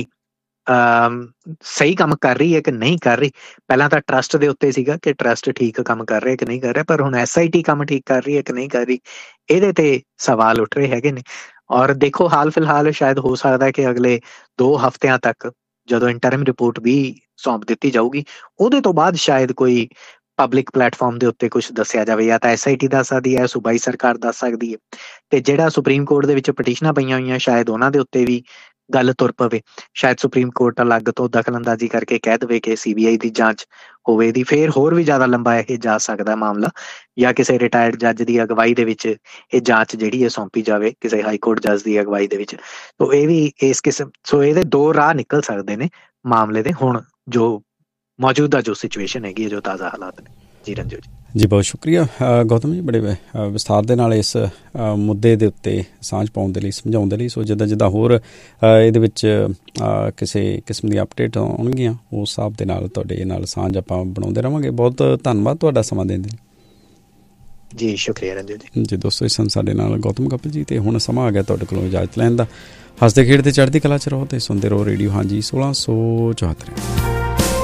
ਸਹੀ ਕੰਮ ਕਰ ਰਹੀ ਹੈ ਕਿ ਨਹੀਂ ਕਰ ਰਹੀ। ਪਹਿਲਾਂ ਤਾਂ ਟਰਸਟ ਦੇ ਉੱਤੇ ਸੀਗਾ ਕਿ ਟਰਸਟ ਠੀਕ ਕੰਮ ਕਰ ਰਿਹਾ ਕਿ ਨਹੀਂ ਕਰ ਰਿਹਾ, ਪਰ ਹੁਣ SIT ਕੰਮ ਠੀਕ ਕਰ ਰਹੀ ਹੈ ਕਿ ਨਹੀਂ ਕਰ ਰਹੀ, ਇਹਦੇ ਤੇ ਸਵਾਲ ਉੱਠ ਰਹੇ ਹੈਗੇ ਨੇ। ਔਰ ਦੇਖੋ, ਹਾਲ ਫਿਲਹਾਲ ਸ਼ਾਇਦ ਹੋ ਸਕਦਾ ਕਿ ਅਗਲੇ 2 ਹਫ਼ਤਿਆਂ ਤੱਕ ਜਦੋਂ ਇੰਟਰਮ ਰਿਪੋਰਟ ਵੀ ਸੌਂਪ ਦਿੱਤੀ ਜਾਊਗੀ, ਉਹਦੇ ਤੋਂ ਬਾਅਦ ਸ਼ਾਇਦ ਕੋਈ ਪਬਲਿਕ ਪਲੇਟਫਾਰਮ ਦੇ ਉੱਤੇ ਕੁਛ ਦੱਸਿਆ ਜਾਵੇ, ਜਾਂ ਤਾਂ SIT ਦੱਸ ਸਕਦੀ ਹੈ, ਸੂਬਾਈ ਸਰਕਾਰ ਦੱਸ ਸਕਦੀ ਹੈ, ਤੇ ਜਿਹੜਾ ਸੁਪਰੀਮ ਕੋਰਟ ਦੇ ਵਿੱਚ ਪਟੀਸ਼ਨਾਂ ਪਈਆਂ ਹੋਈਆਂ ਸ਼ਾਇਦ ਉਹਨਾਂ ਦੇ ਉੱਤੇ ਵੀ ਗੱਲ ਤੁਰ ਪਵੇ। ਸ਼ਾਇਦ ਸੁਪਰੀਮ ਕੋਰਟ ਅਲੱਗ ਤੋਂ ਦਖਲਅੰਦਾਜ਼ੀ ਕਰਕੇ ਕਹਿ ਦੇਵੇ ਕਿ CBI ਦੀ ਜਾਂਚ ਹੋਵੇ ਦੀ, ਫੇਰ ਹੋਰ ਵੀ ਜ਼ਿਆਦਾ ਲੰਬਾ ਇਹ ਜਾ ਸਕਦਾ ਮਾਮਲਾ, ਜਾਂ ਕਿਸੇ ਰਿਟਾਇਰਡ ਜੱਜ ਦੀ ਅਗਵਾਈ ਦੇ ਵਿੱਚ ਇਹ ਜਾਂਚ ਜਿਹੜੀ ਹੈ ਸੌਂਪੀ ਜਾਵੇ, ਕਿਸੇ ਹਾਈ ਕੋਰਟ ਜੱਜ ਦੀ ਅਗਵਾਈ ਦੇ ਵਿੱਚ। ਤੋ ਇਹ ਵੀ ਇਸ ਕਿਸਮ, ਸੋ ਇਹਦੇ 2 ਰਾਹ ਨਿਕਲ ਸਕਦੇ ਨੇ ਮਾਮਲੇ ਦੇ, ਹੁਣ ਜੋ ਮੌਜੂਦਾ ਜੋ ਸਿਚੁਏਸ਼ਨ ਹੈਗੀ ਹੈ, ਜੋ ਤਾਜ਼ਾ ਹਾਲਾਤ ਨੇ। ਜੀ ਰੰਜੂ ਜੀ, ਬਹੁਤ ਸ਼ੁਕਰੀਆ ਗੌਤਮ ਜੀ, ਬੜੇ ਵਿਸਥਾਰ ਦੇ ਨਾਲ ਇਸ ਮੁੱਦੇ ਦੇ ਉੱਤੇ ਸਾਂਝ ਪਾਉਣ ਦੇ ਲਈ, ਸਮਝਾਉਣ ਦੇ ਲਈ। ਸੋ ਜਿੱਦਾਂ ਹੋਰ ਇਹਦੇ ਵਿੱਚ ਕਿਸੇ ਕਿਸਮ ਦੀ ਅਪਡੇਟ ਆਉਣਗੀਆਂ, ਉਸ ਹਿਸਾਬ ਦੇ ਨਾਲ ਤੁਹਾਡੇ ਨਾਲ ਸਾਂਝ ਆਪਾਂ ਬਣਾਉਂਦੇ ਰਹਾਂਗੇ। ਬਹੁਤ ਧੰਨਵਾਦ ਤੁਹਾਡਾ ਸਮਾਂ ਦੇਣ ਦੇ ਲਈ। ਜੀ ਸ਼ੁਕਰੀਆ ਰੰਜੂ ਜੀ। ਜੀ ਦੋਸਤੋ, ਇਸ ਸਨ ਸਾਡੇ ਨਾਲ ਗੌਤਮ ਕਪਿਲ ਜੀ, ਤੇ ਹੁਣ ਸਮਾਂ ਆ ਗਿਆ ਤੁਹਾਡੇ ਕੋਲੋਂ ਇਜਾਜ਼ਤ ਲੈਣ ਦਾ। ਹੱਸਦੇ ਖੇਡਦੇ ਚੜ੍ਹਦੀ ਕਲਾ 'ਚ ਰਹੋ ਤੇ ਸੁਣਦੇ ਰਹੋ ਰੇਡੀਓ ਹਾਂਜੀ 1674।